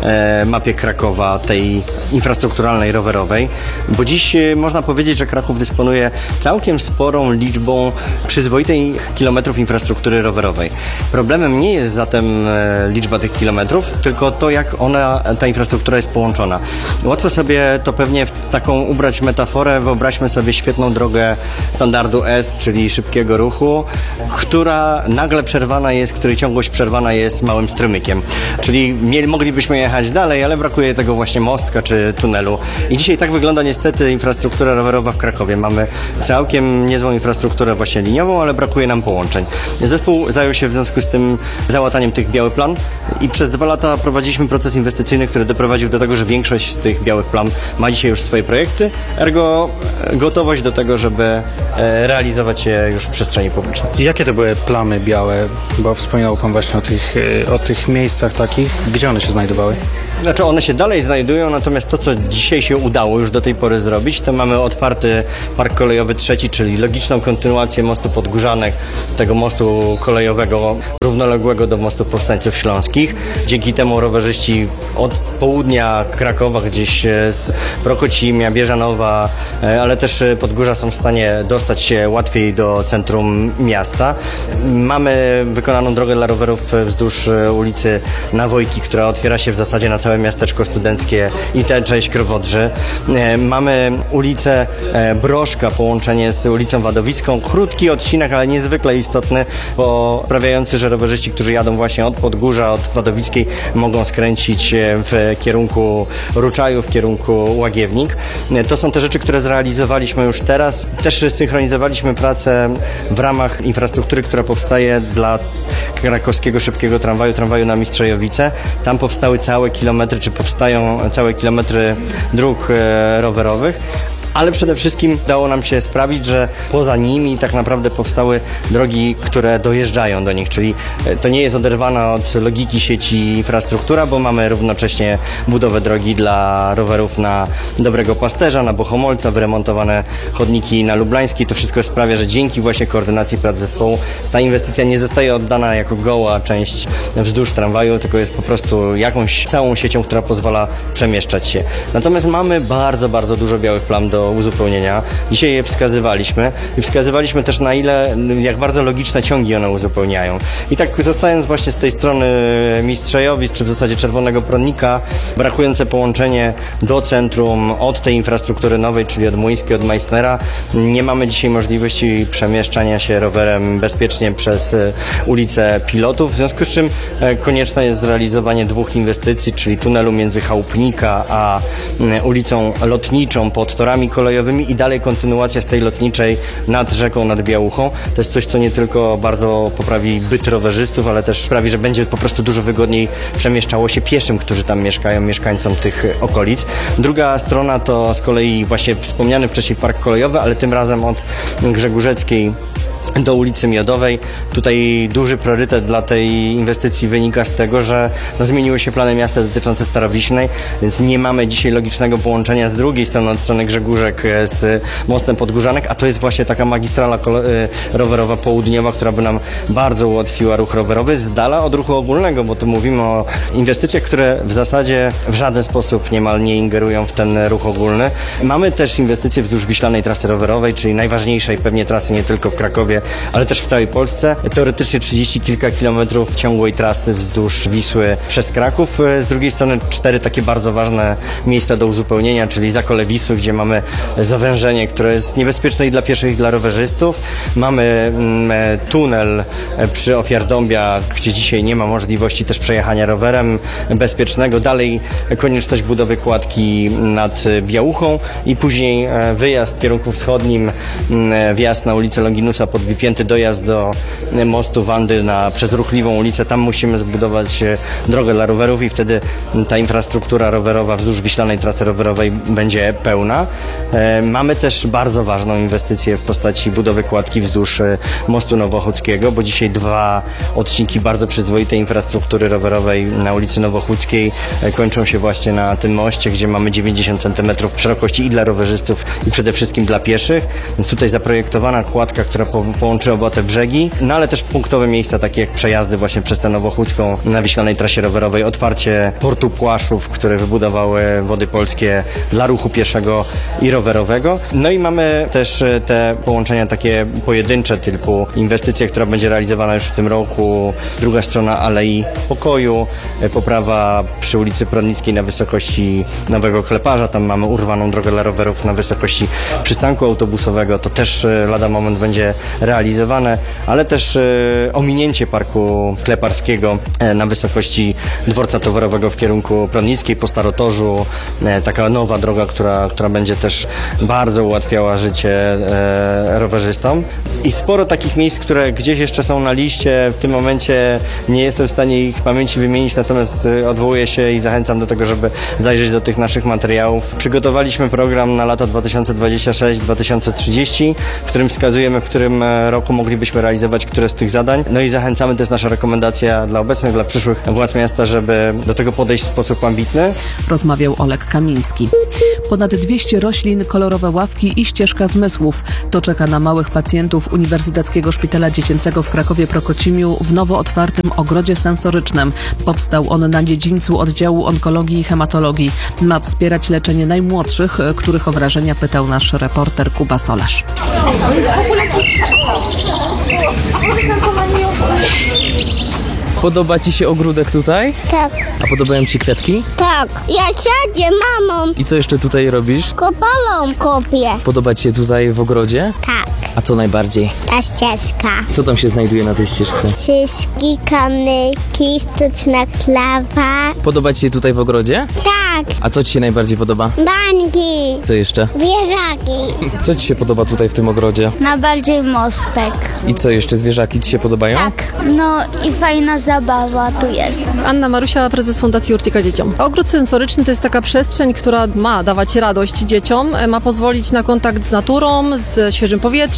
mapie Krakowa, tej infrastrukturalnej, rowerowej, bo dziś można powiedzieć, że Kraków dysponuje całkiem sporą liczbą przyzwoitych kilometrów infrastruktury rowerowej. Problemem nie jest zatem liczba tych kilometrów, tylko to, jak ta infrastruktura jest połączona. Łatwo sobie to pewnie w taką ubrać metaforę, wyobraźmy sobie świetną drogę standardu S, czyli szybkiego ruchu, która nagle przerwana jest, której ciągłość przerwana jest małym strumykiem. Czyli moglibyśmy jechać dalej, ale brakuje tego właśnie mostka czy tunelu. I dzisiaj tak wygląda niestety infrastruktura rowerowa w Krakowie. Mamy całkiem niezłą infrastrukturę właśnie liniową, ale brakuje nam połączeń. Zespół zajął się w związku z tym załataniem tych białych plam i przez 2 lata prowadziliśmy proces inwestycyjny, który doprowadził do tego, że większość z tych białych plam ma dzisiaj już swoje projekty, ergo gotowość do tego, żeby realizować je już w przestrzeni publicznej. I jakie to były plamy białe? Bo wspominał Pan właśnie o tych miejscach takich. Gdzie one się znajdowały? Znaczy one się dalej znajdują, natomiast to, co dzisiaj się udało już do tej pory zrobić, to mamy otwarty Park Kolejowy III, czyli logiczną kontynuację mostu Podgórzanek, tego mostu kolejowego równoległego do mostu Powstańców Śląskich. Dzięki temu rowerzyści od południa Krakowa, gdzieś z Prokocimia, Bieżanowa, ale też Podgórza są w stanie dostać się łatwiej do centrum miasta. Mamy wykonaną drogę dla rowerów wzdłuż ulicy Nawojki, która otwiera się w zasadzie na całe miasteczko studenckie i tę część Krowodrzy. Mamy ulicę Broszka, połączenie z ulicą Wadowicką. Krótki odcinek, ale niezwykle istotny, bo sprawiający, że rowerzyści, którzy jadą właśnie od Podgórza, od Wadowickiej, mogą skręcić w kierunku Ruczaju, w kierunku Łagiewnik. To są te rzeczy, które zrealizowaliśmy już teraz. Też synchronizowaliśmy pracę w ramach infrastruktury, która powstaje dla krakowskiego szybkiego tramwaju na Mistrzejowice. Tam powstały całe kilometry, czy powstają całe kilometry dróg rowerowych. Ale przede wszystkim udało nam się sprawić, że poza nimi tak naprawdę powstały drogi, które dojeżdżają do nich, czyli to nie jest oderwana od logiki sieci infrastruktura, bo mamy równocześnie budowę drogi dla rowerów na Dobrego Pasterza, na Bohomolca, wyremontowane chodniki na Lublańskiej. To wszystko sprawia, że dzięki właśnie koordynacji prac zespołu ta inwestycja nie zostaje oddana jako goła część wzdłuż tramwaju, tylko jest po prostu jakąś całą siecią, która pozwala przemieszczać się. Natomiast mamy bardzo, bardzo dużo białych plam do do uzupełnienia. Dzisiaj je wskazywaliśmy i wskazywaliśmy też jak bardzo logiczne ciągi one uzupełniają. I tak zostając właśnie z tej strony Mistrzejowic, czy w zasadzie Czerwonego Prądnika, brakujące połączenie do centrum od tej infrastruktury nowej, czyli od Młyńskiej, od Meissnera, nie mamy dzisiaj możliwości przemieszczania się rowerem bezpiecznie przez ulicę Pilotów, w związku z czym konieczne jest zrealizowanie dwóch inwestycji, czyli tunelu między Chałupnika a ulicą Lotniczą pod torami kolejowymi i dalej kontynuacja z tej lotniczej nad rzeką, nad Białuchą. To jest coś, co nie tylko bardzo poprawi byt rowerzystów, ale też sprawi, że będzie po prostu dużo wygodniej przemieszczało się pieszym, którzy tam mieszkają, mieszkańcom tych okolic. Druga strona to z kolei właśnie wspomniany wcześniej park kolejowy, ale tym razem od Grzegórzeckiej do ulicy Miodowej. Tutaj duży priorytet dla tej inwestycji wynika z tego, że zmieniły się plany miasta dotyczące Starowiśnej, więc nie mamy dzisiaj logicznego połączenia z drugiej strony, od strony Grzegórzek z mostem Podgórzanek, a to jest właśnie taka magistrala rowerowa południowa, która by nam bardzo ułatwiła ruch rowerowy z dala od ruchu ogólnego, bo tu mówimy o inwestycjach, które w zasadzie w żaden sposób niemal nie ingerują w ten ruch ogólny. Mamy też inwestycje wzdłuż Wiślanej Trasy Rowerowej, czyli najważniejszej pewnie trasy nie tylko w Krakowie, ale też w całej Polsce. Teoretycznie 30 kilka kilometrów ciągłej trasy wzdłuż Wisły przez Kraków. Z drugiej strony 4 takie bardzo ważne miejsca do uzupełnienia, czyli Zakole Wisły, gdzie mamy zawężenie, które jest niebezpieczne i dla pieszych, i dla rowerzystów. Mamy tunel przy Ofiardąbia, gdzie dzisiaj nie ma możliwości też przejechania rowerem bezpiecznego. Dalej konieczność budowy kładki nad Białuchą i później wyjazd w kierunku wschodnim, wjazd na ulicę Longinusa Podbipięty, dojazd do mostu Wandy przez ruchliwą ulicę. Tam musimy zbudować drogę dla rowerów i wtedy ta infrastruktura rowerowa wzdłuż Wiślanej Trasy Rowerowej będzie pełna. Mamy też bardzo ważną inwestycję w postaci budowy kładki wzdłuż mostu Nowochódzkiego, bo dzisiaj 2 odcinki bardzo przyzwoitej infrastruktury rowerowej na ulicy Nowochódzkiej kończą się właśnie na tym moście, gdzie mamy 90 cm szerokości i dla rowerzystów, i przede wszystkim dla pieszych. Więc tutaj zaprojektowana kładka, która połączy oba te brzegi, no ale też punktowe miejsca, takie jak przejazdy właśnie przez tę Nowochódzką na Wiślanej Trasie Rowerowej, otwarcie portu Płaszów, które wybudowały Wody Polskie dla ruchu pieszego i rowerowego. No i mamy też te połączenia takie pojedyncze, typu inwestycja, która będzie realizowana już w tym roku, druga strona Alei Pokoju, poprawa przy ulicy Prądnickiej na wysokości Nowego Kleparza, tam mamy urwaną drogę dla rowerów na wysokości przystanku autobusowego, to też lada moment będzie realizowane, ale też ominięcie Parku Kleparskiego na wysokości dworca towarowego w kierunku Prądnickiej po Starotorzu, taka nowa droga, która będzie też bardzo ułatwiała życie rowerzystom. I sporo takich miejsc, które gdzieś jeszcze są na liście, w tym momencie nie jestem w stanie ich pamięci wymienić, natomiast odwołuję się i zachęcam do tego, żeby zajrzeć do tych naszych materiałów. Przygotowaliśmy program na lata 2026-2030, w którym wskazujemy, w którym roku moglibyśmy realizować które z tych zadań. No i zachęcamy, to jest nasza rekomendacja dla obecnych, dla przyszłych władz miasta, żeby do tego podejść w sposób ambitny. Rozmawiał Oleg Kamiński. Ponad 200 roślin, kolorowe ławki i ścieżka zmysłów. To czeka na małych pacjentów Uniwersyteckiego Szpitala Dziecięcego w Krakowie-Prokocimiu w nowo otwartym ogrodzie sensorycznym. Powstał on na dziedzińcu oddziału onkologii i hematologii. Ma wspierać leczenie najmłodszych, których o wrażenia pytał nasz reporter Kuba Solarz. Podoba Ci się ogródek tutaj? Tak. A podobają Ci kwiatki? Tak. Ja siadzie mamą. I co jeszcze tutaj robisz? Kopalą kopię. Podoba Ci się tutaj w ogrodzie? Tak. A co najbardziej? Ta ścieżka. Co tam się znajduje na tej ścieżce? Szyszki, kamyki, sztuczna klawa. Podoba Ci się tutaj w ogrodzie? Tak. A co Ci się najbardziej podoba? Bańki. Co jeszcze? Wieżaki. Co Ci się podoba tutaj w tym ogrodzie? Najbardziej mostek. I co jeszcze? Zwierzaki Ci się podobają? Tak. No i fajna zabawa tu jest. Anna Marusia, prezes Fundacji Urtika Dzieciom. Ogród sensoryczny to jest taka przestrzeń, która ma dawać radość dzieciom, ma pozwolić na kontakt z naturą, z świeżym powietrzem,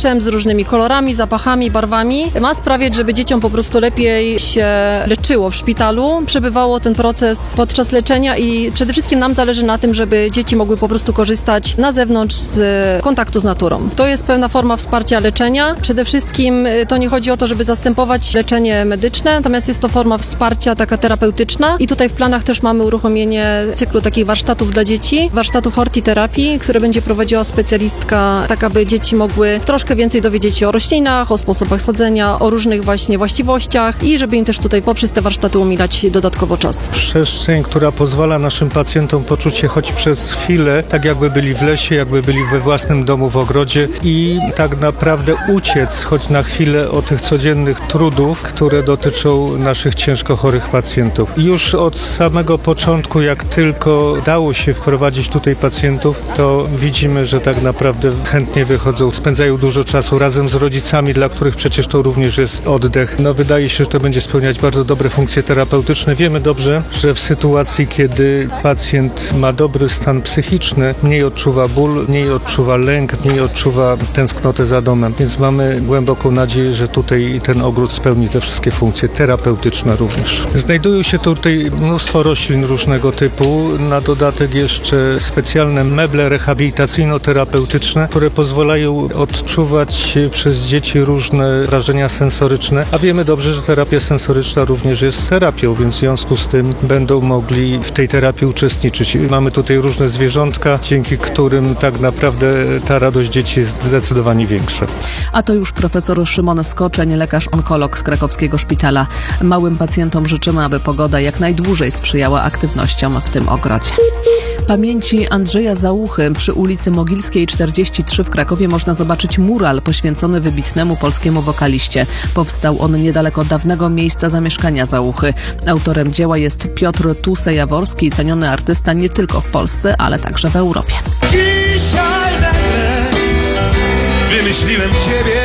powietrzem, z różnymi kolorami, zapachami, barwami. Ma sprawiać, żeby dzieciom po prostu lepiej się leczyło w szpitalu, przebywało ten proces podczas leczenia i przede wszystkim nam zależy na tym, żeby dzieci mogły po prostu korzystać na zewnątrz z kontaktu z naturą. To jest pewna forma wsparcia leczenia. Przede wszystkim to nie chodzi o to, żeby zastępować leczenie medyczne, natomiast jest to forma wsparcia taka terapeutyczna i tutaj w planach też mamy uruchomienie cyklu takich warsztatów dla dzieci, warsztatów hortiterapii, które będzie prowadziła specjalistka, tak aby dzieci mogły troszkę więcej dowiedzieć się o roślinach, o sposobach sadzenia, o różnych właśnie właściwościach i żeby im też tutaj poprzez te warsztaty umilać dodatkowo czas. Przestrzeń, która pozwala naszym pacjentom poczuć się choć przez chwilę, tak jakby byli w lesie, jakby byli we własnym domu w ogrodzie i tak naprawdę uciec choć na chwilę od tych codziennych trudów, które dotyczą naszych ciężko chorych pacjentów. Już od samego początku, jak tylko dało się wprowadzić tutaj pacjentów, to widzimy, że tak naprawdę chętnie wychodzą, spędzają dużo czasu razem z rodzicami, dla których przecież to również jest oddech. Wydaje się, że to będzie spełniać bardzo dobre funkcje terapeutyczne. Wiemy dobrze, że w sytuacji, kiedy pacjent ma dobry stan psychiczny, mniej odczuwa ból, mniej odczuwa lęk, mniej odczuwa tęsknotę za domem. Więc mamy głęboką nadzieję, że tutaj ten ogród spełni te wszystkie funkcje terapeutyczne również. Znajdują się tutaj mnóstwo roślin różnego typu. Na dodatek jeszcze specjalne meble rehabilitacyjno-terapeutyczne, które pozwalają odczuwać przez dzieci różne wrażenia sensoryczne, a wiemy dobrze, że terapia sensoryczna również jest terapią, więc w związku z tym będą mogli w tej terapii uczestniczyć. Mamy tutaj różne zwierzątka, dzięki którym tak naprawdę ta radość dzieci jest zdecydowanie większa. A to już profesor Szymon Skoczeń, lekarz-onkolog z krakowskiego szpitala. Małym pacjentom życzymy, aby pogoda jak najdłużej sprzyjała aktywnościom w tym ogrodzie. Pamięci Andrzeja Załuchy przy ulicy Mogilskiej 43 w Krakowie można zobaczyć mural poświęcony wybitnemu polskiemu wokaliście. Powstał on niedaleko dawnego miejsca zamieszkania Załuchy. Autorem dzieła jest Piotr Tusę-Jaworski, ceniony artysta nie tylko w Polsce, ale także w Europie. Dzisiaj nagle wymyśliłem ciebie,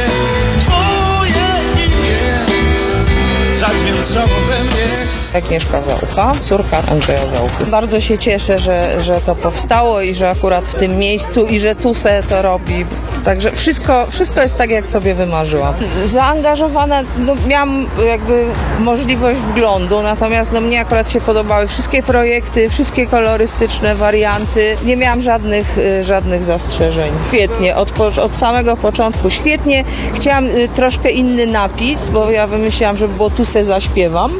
twoje imię zadźwięczało we mnie. Agnieszka Załucha, córka Andrzeja Załuchy. Bardzo się cieszę, że to powstało i że akurat w tym miejscu i że Tusę to robi. Także wszystko jest tak, jak sobie wymarzyłam. Zaangażowana, miałam jakby możliwość wglądu, natomiast mnie akurat się podobały wszystkie projekty, wszystkie kolorystyczne warianty. Nie miałam żadnych zastrzeżeń. Świetnie, od samego początku świetnie. Chciałam troszkę inny napis, bo ja wymyśliłam, żeby było Tusę zaśpiewam.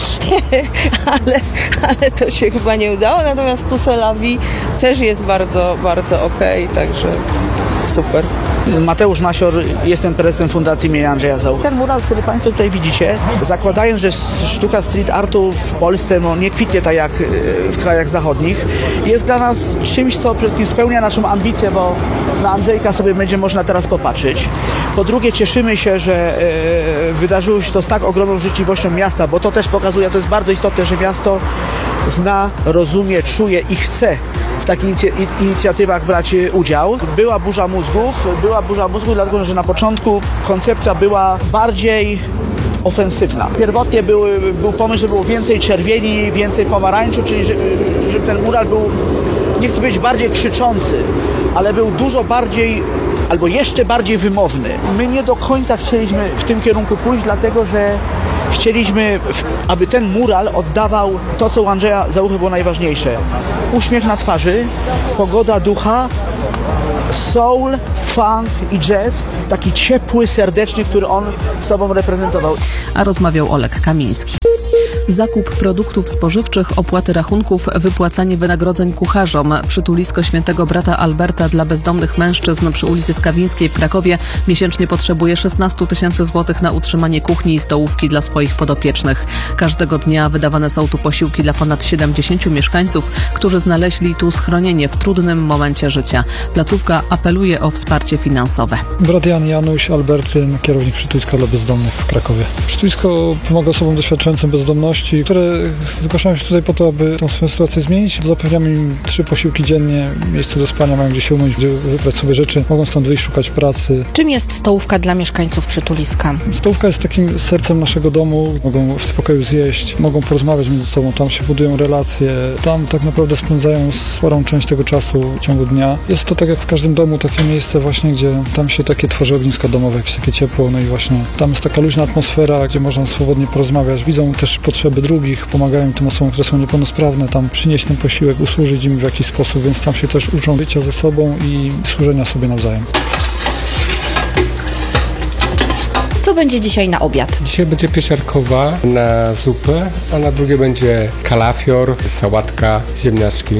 ale to się chyba nie udało, natomiast Tusę la vie też jest bardzo, bardzo okej, także super. Mateusz Masior, jestem prezesem Fundacji imienia Andrzeja Załuchy. Ten mural, który Państwo tutaj widzicie, zakładając, że sztuka street artu w Polsce nie kwitnie tak jak w krajach zachodnich, jest dla nas czymś, co przede wszystkim spełnia naszą ambicję, bo na Andrzejka sobie będzie można teraz popatrzeć. Po drugie, cieszymy się, że wydarzyło się to z tak ogromną życzliwością miasta, bo to też pokazuje, to jest bardzo istotne, że miasto zna, rozumie, czuje i chce w takich inicjatywach brać udział. Była burza mózgów, dlatego że na początku koncepcja była bardziej ofensywna. Pierwotnie był pomysł, żeby było więcej czerwieni, więcej pomarańczu, czyli żeby ten mural był, nie chcę powiedzieć bardziej krzyczący, ale był dużo bardziej albo jeszcze bardziej wymowny. My nie do końca chcieliśmy w tym kierunku pójść, dlatego że chcieliśmy, aby ten mural oddawał to, co u Andrzeja Załuchy było najważniejsze. Uśmiech na twarzy, pogoda ducha, soul, funk i jazz, taki ciepły, serdeczny, który on sobą reprezentował. A rozmawiał Oleg Kamiński. Zakup produktów spożywczych, opłaty rachunków, wypłacanie wynagrodzeń kucharzom. Przytulisko Świętego Brata Alberta dla bezdomnych mężczyzn przy ulicy Skawińskiej w Krakowie miesięcznie potrzebuje 16 000 złotych na utrzymanie kuchni i stołówki dla swoich podopiecznych. Każdego dnia wydawane są tu posiłki dla ponad 70 mieszkańców, którzy znaleźli tu schronienie w trudnym momencie życia. Placówka apeluje o wsparcie finansowe. Brat Jan Janusz Albertyn, kierownik Przytuliska dla bezdomnych w Krakowie. Przytulisko pomaga osobom doświadczającym bezdomności społeczności, które zgłaszają się tutaj po to, aby tą swoją sytuację zmienić. Zapewniamy im 3 posiłki dziennie, miejsce do spania, mają gdzie się umyć, gdzie wybrać sobie rzeczy, mogą stąd wyjść, szukać pracy. Czym jest stołówka dla mieszkańców Przytuliska? Stołówka jest takim sercem naszego domu, mogą w spokoju zjeść, mogą porozmawiać między sobą, tam się budują relacje, tam tak naprawdę spędzają sporą część tego czasu w ciągu dnia. Jest to tak jak w każdym domu takie miejsce właśnie, gdzie tam się takie tworzy ogniska domowe, jakieś takie ciepło, no i właśnie tam jest taka luźna atmosfera, gdzie można swobodnie porozmawiać, widzą też potrzeby drugich, pomagają tym osobom, które są niepełnosprawne, tam przynieść ten posiłek, usłużyć im w jakiś sposób, więc tam się też uczą bycia ze sobą i służenia sobie nawzajem. Co będzie dzisiaj na obiad? Dzisiaj będzie pieczarkowa na zupę, a na drugie będzie kalafior, sałatka, ziemniaczki.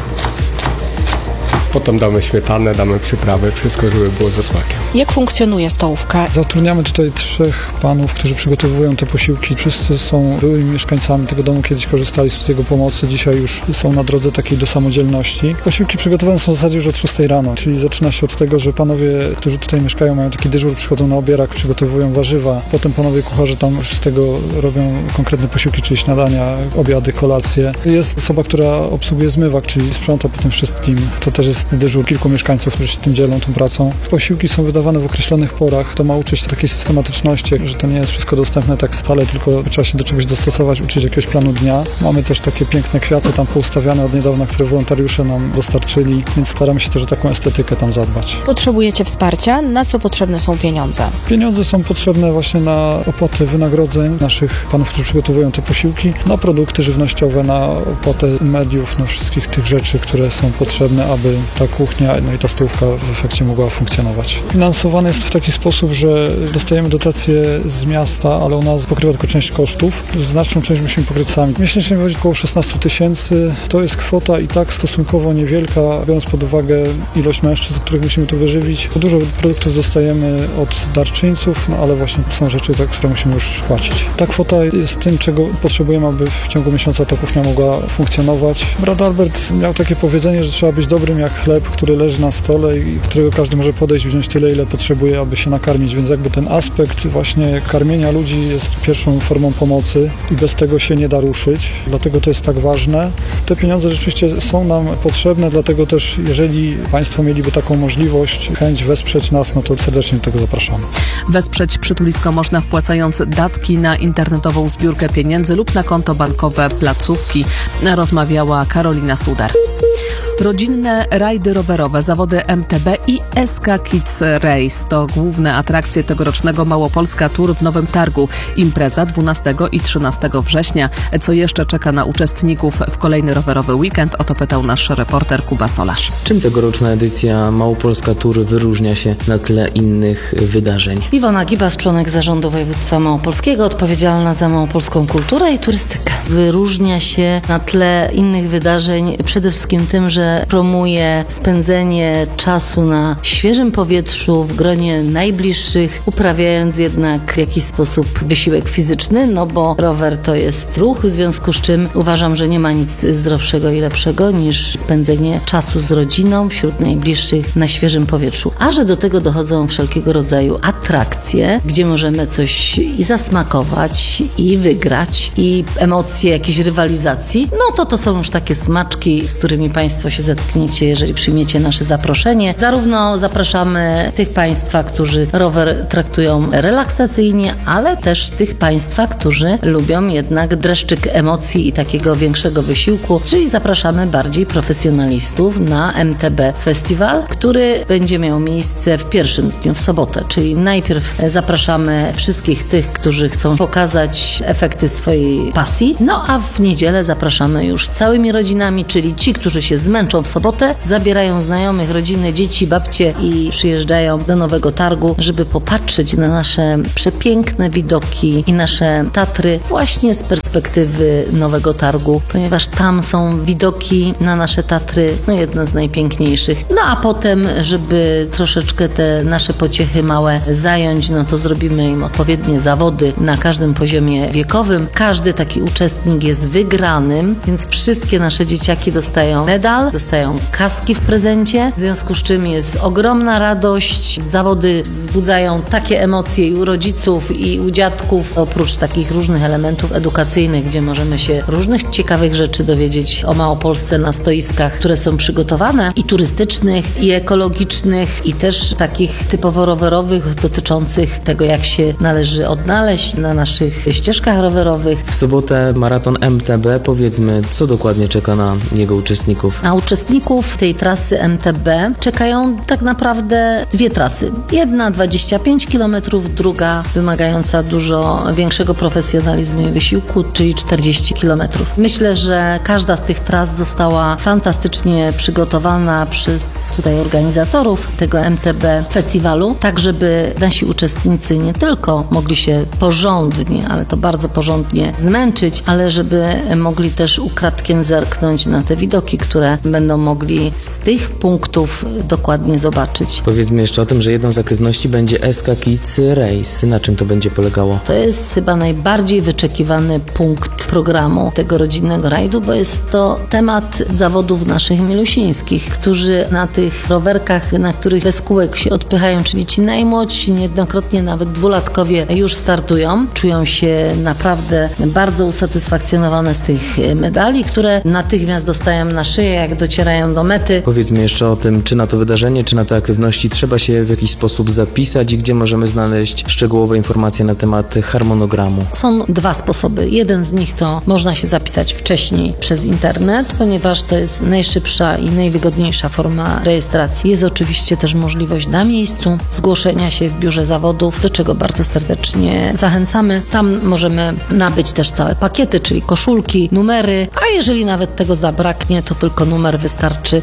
Potem damy śmietanę, damy przyprawy, wszystko, żeby było ze smakiem. Jak funkcjonuje stołówka? Zatrudniamy tutaj 3 panów, którzy przygotowują te posiłki. Wszyscy są byłymi mieszkańcami tego domu, kiedyś korzystali z jego pomocy, dzisiaj już są na drodze takiej do samodzielności. Posiłki przygotowane są w zasadzie już od 6 rano, czyli zaczyna się od tego, że panowie, którzy tutaj mieszkają, mają taki dyżur, przychodzą na obierak, przygotowują warzywa. Potem panowie kucharze tam już z tego robią konkretne posiłki, czyli śniadania, obiady, kolacje. Jest osoba, która obsługuje zmywak, czyli sprząta po tym wszystkim. To też jest dyżur kilku mieszkańców, którzy się tym dzielą, tą pracą. Posiłki są wydawane w określonych porach. To ma uczyć takiej systematyczności, że to nie jest wszystko dostępne tak stale, tylko trzeba się do czegoś dostosować, uczyć jakiegoś planu dnia. Mamy też takie piękne kwiaty tam poustawiane od niedawna, które wolontariusze nam dostarczyli, więc staramy się też o taką estetykę tam zadbać. Potrzebujecie wsparcia? Na co potrzebne są pieniądze? Pieniądze są potrzebne właśnie na opłatę wynagrodzeń naszych panów, którzy przygotowują te posiłki, na produkty żywnościowe, na opłatę mediów, na wszystkich tych rzeczy, które są potrzebne, aby ta kuchnia, no i ta stołówka w efekcie mogła funkcjonować. Finansowane jest to w taki sposób, że dostajemy dotacje z miasta, ale ona pokrywa tylko część kosztów. Znaczną część musimy pokryć sami. Miesięcznie wychodzi około 16 000. To jest kwota i tak stosunkowo niewielka, biorąc pod uwagę ilość mężczyzn, których musimy tu wyżywić. Dużo produktów dostajemy od darczyńców, no ale właśnie są rzeczy, które musimy już płacić. Ta kwota jest tym, czego potrzebujemy, aby w ciągu miesiąca ta kuchnia mogła funkcjonować. Brat Albert miał takie powiedzenie, że trzeba być dobrym jak chleb, który leży na stole i którego każdy może podejść, wziąć tyle, ile potrzebuje, aby się nakarmić, więc jakby ten aspekt właśnie karmienia ludzi jest pierwszą formą pomocy i bez tego się nie da ruszyć, dlatego to jest tak ważne. Te pieniądze rzeczywiście są nam potrzebne, dlatego też jeżeli Państwo mieliby taką możliwość, chęć wesprzeć nas, no to serdecznie do tego zapraszamy. Wesprzeć Przytulisko można wpłacając datki na internetową zbiórkę pieniędzy lub na konto bankowe placówki, rozmawiała Karolina Suder. Rodzinne rajdy rowerowe, zawody MTB i SK Kids Race to główne atrakcje tegorocznego Małopolska Tour w Nowym Targu. Impreza 12 i 13 września. Co jeszcze czeka na uczestników w kolejny rowerowy weekend? O to pytał nasz reporter Kuba Solarz. Czym tegoroczna edycja Małopolska Tour wyróżnia się na tle innych wydarzeń? Iwona Gibas, członek zarządu województwa małopolskiego, odpowiedzialna za małopolską kulturę i turystykę. Wyróżnia się na tle innych wydarzeń przede wszystkim tym, że promuje spędzenie czasu na świeżym powietrzu, w gronie najbliższych, uprawiając jednak w jakiś sposób wysiłek fizyczny, no bo rower to jest ruch, w związku z czym uważam, że nie ma nic zdrowszego i lepszego niż spędzenie czasu z rodziną wśród najbliższych na świeżym powietrzu. A że do tego dochodzą wszelkiego rodzaju atrakcje, gdzie możemy coś i zasmakować, i wygrać, i emocje jakiejś rywalizacji, no to są już takie smaczki, z którymi Państwo się zetkniecie, jeżeli przyjmiecie nasze zaproszenie. Zarówno zapraszamy tych Państwa, którzy rower traktują relaksacyjnie, ale też tych Państwa, którzy lubią jednak dreszczyk emocji i takiego większego wysiłku, czyli zapraszamy bardziej profesjonalistów na MTB Festiwal, który będzie miał miejsce w pierwszym dniu, w sobotę, czyli najpierw zapraszamy wszystkich tych, którzy chcą pokazać efekty swojej pasji, no a w niedzielę zapraszamy już całymi rodzinami, czyli ci, którzy się zmęczą w sobotę, zabierają znajomych, rodziny, dzieci, babcie i przyjeżdżają do Nowego Targu, żeby popatrzeć na nasze przepiękne widoki i nasze Tatry właśnie z perspektywy Nowego Targu, ponieważ tam są widoki na nasze Tatry, no jedne z najpiękniejszych. No a potem, żeby troszeczkę te nasze pociechy małe zająć, no to zrobimy im odpowiednie zawody na każdym poziomie wiekowym. Każdy taki uczestnik jest wygranym, więc wszystkie nasze dzieciaki dostają medal dostają kaski w prezencie, w związku z czym jest ogromna radość. Zawody wzbudzają takie emocje i u rodziców, i u dziadków. Oprócz takich różnych elementów edukacyjnych, gdzie możemy się różnych ciekawych rzeczy dowiedzieć o Małopolsce na stoiskach, które są przygotowane, i turystycznych, i ekologicznych, i też takich typowo rowerowych, dotyczących tego, jak się należy odnaleźć na naszych ścieżkach rowerowych. W sobotę maraton MTB. Powiedzmy, co dokładnie czeka na jego uczestników? Na uczestników tej trasy MTB czekają tak naprawdę dwie trasy. Jedna 25 km, druga wymagająca dużo większego profesjonalizmu i wysiłku, czyli 40 km. Myślę, że każda z tych tras została fantastycznie przygotowana przez tutaj organizatorów tego MTB festiwalu, tak żeby nasi uczestnicy nie tylko mogli się porządnie, ale to bardzo porządnie zmęczyć, ale żeby mogli też ukradkiem zerknąć na te widoki, które będą mogli z tych punktów dokładnie zobaczyć. Powiedzmy jeszcze o tym, że jedną z aktywności będzie SK Kids Race. Na czym to będzie polegało? To jest chyba najbardziej wyczekiwany punkt programu tego rodzinnego rajdu, bo jest to temat zawodów naszych milusińskich, którzy na tych rowerkach, na których bez kółek się odpychają, czyli ci najmłodsi, niejednokrotnie nawet dwulatkowie już startują. Czują się naprawdę bardzo usatysfakcjonowane z tych medali, które natychmiast dostają na szyję, jak docierają do mety. Powiedzmy jeszcze o tym, czy na to wydarzenie, czy na te aktywności trzeba się w jakiś sposób zapisać i gdzie możemy znaleźć szczegółowe informacje na temat harmonogramu. Są dwa sposoby. Jeden z nich to można się zapisać wcześniej przez internet, ponieważ to jest najszybsza i najwygodniejsza forma rejestracji. Jest oczywiście też możliwość na miejscu zgłoszenia się w biurze zawodów, do czego bardzo serdecznie zachęcamy. Tam możemy nabyć też całe pakiety, czyli koszulki, numery, a jeżeli nawet tego zabraknie, to tylko numer wystarczy.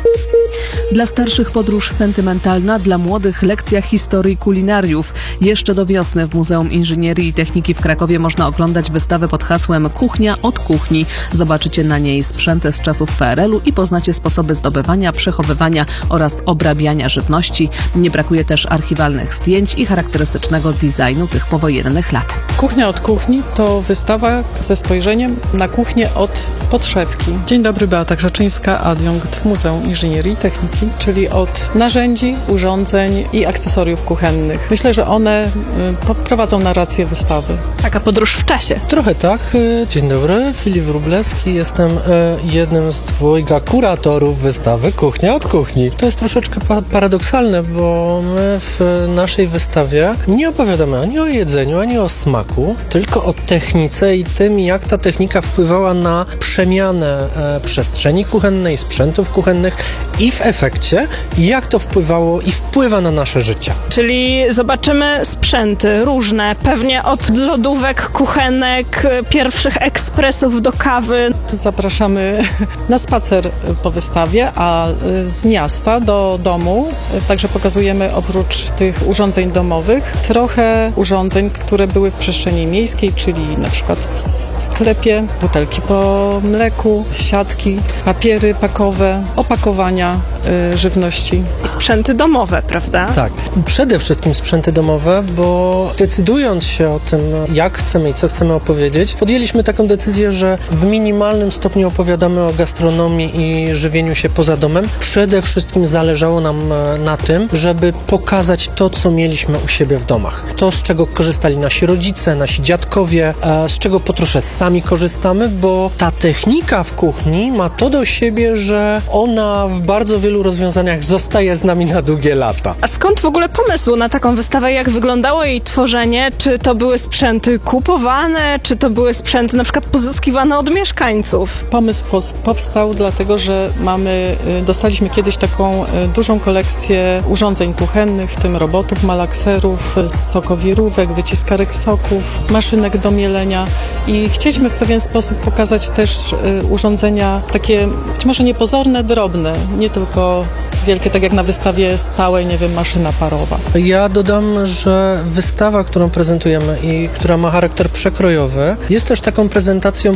Dla starszych podróż sentymentalna, dla młodych lekcja historii kulinariów. Jeszcze do wiosny w Muzeum Inżynierii i Techniki w Krakowie można oglądać wystawę pod hasłem Kuchnia od kuchni. Zobaczycie na niej sprzęty z czasów PRL-u i poznacie sposoby zdobywania, przechowywania oraz obrabiania żywności. Nie brakuje też archiwalnych zdjęć i charakterystycznego designu tych powojennych lat. Kuchnia od kuchni to wystawa ze spojrzeniem na kuchnię od podszewki. Dzień dobry, Beata Grzeczyńska, adiunkt w Muzeum Inżynierii i Techniki, czyli od narzędzi, urządzeń i akcesoriów kuchennych. Myślę, że one prowadzą narrację wystawy. Taka podróż w czasie. Trochę tak. Dzień dobry, Filip Wróblewski. Jestem jednym z dwojga kuratorów wystawy Kuchnia od kuchni. To jest troszeczkę paradoksalne, bo my w naszej wystawie nie opowiadamy ani o jedzeniu, ani o smaku, tylko o technice i tym, jak ta technika wpływała na przemianę przestrzeni kuchennej, sprzętów kuchennych i w efekcie, jak to wpływało i wpływa na nasze życie. Czyli zobaczymy sprzęty różne, pewnie od lodówek, kuchenek, pierwszych ekspresów do kawy. Zapraszamy na spacer po wystawie, a z miasta do domu także pokazujemy oprócz tych urządzeń domowych trochę urządzeń, które były w przestrzeni miejskiej, czyli na przykład w sklepie, butelki po mleku, siatki, papiery pakowe, opakowania żywności. I sprzęty domowe, prawda? Tak. Przede wszystkim sprzęty domowe, bo decydując się o tym, jak chcemy i co chcemy opowiedzieć, podjęliśmy taką decyzję, że w minimalnym stopniu opowiadamy o gastronomii i żywieniu się poza domem. Przede wszystkim zależało nam na tym, żeby pokazać to, co mieliśmy u siebie w domach. To, z czego korzystali nasi rodzice, nasi dziadkowie, z czego po trosze sami korzystamy, bo ta technika w kuchni ma to do siebie, że ona w bardzo wielu rozwiązaniach zostaje z nami na długie lata. A skąd w ogóle pomysł na taką wystawę? Jak wyglądało jej tworzenie? Czy to były sprzęty kupowane? Czy to były sprzęty na przykład pozyskiwane od mieszkańców? Pomysł powstał dlatego, że dostaliśmy kiedyś taką dużą kolekcję urządzeń kuchennych, w tym robotów, malakserów, sokowirówek, wyciskarek soków, maszynek do mielenia i chcieliśmy w pewien sposób pokazać też urządzenia takie, być może niepozorne, drobne, nie tylko wielkie, tak jak na wystawie stałej, nie wiem, maszyna parowa. Ja dodam, że wystawa, którą prezentujemy i która ma charakter przekrojowy, jest też taką prezentacją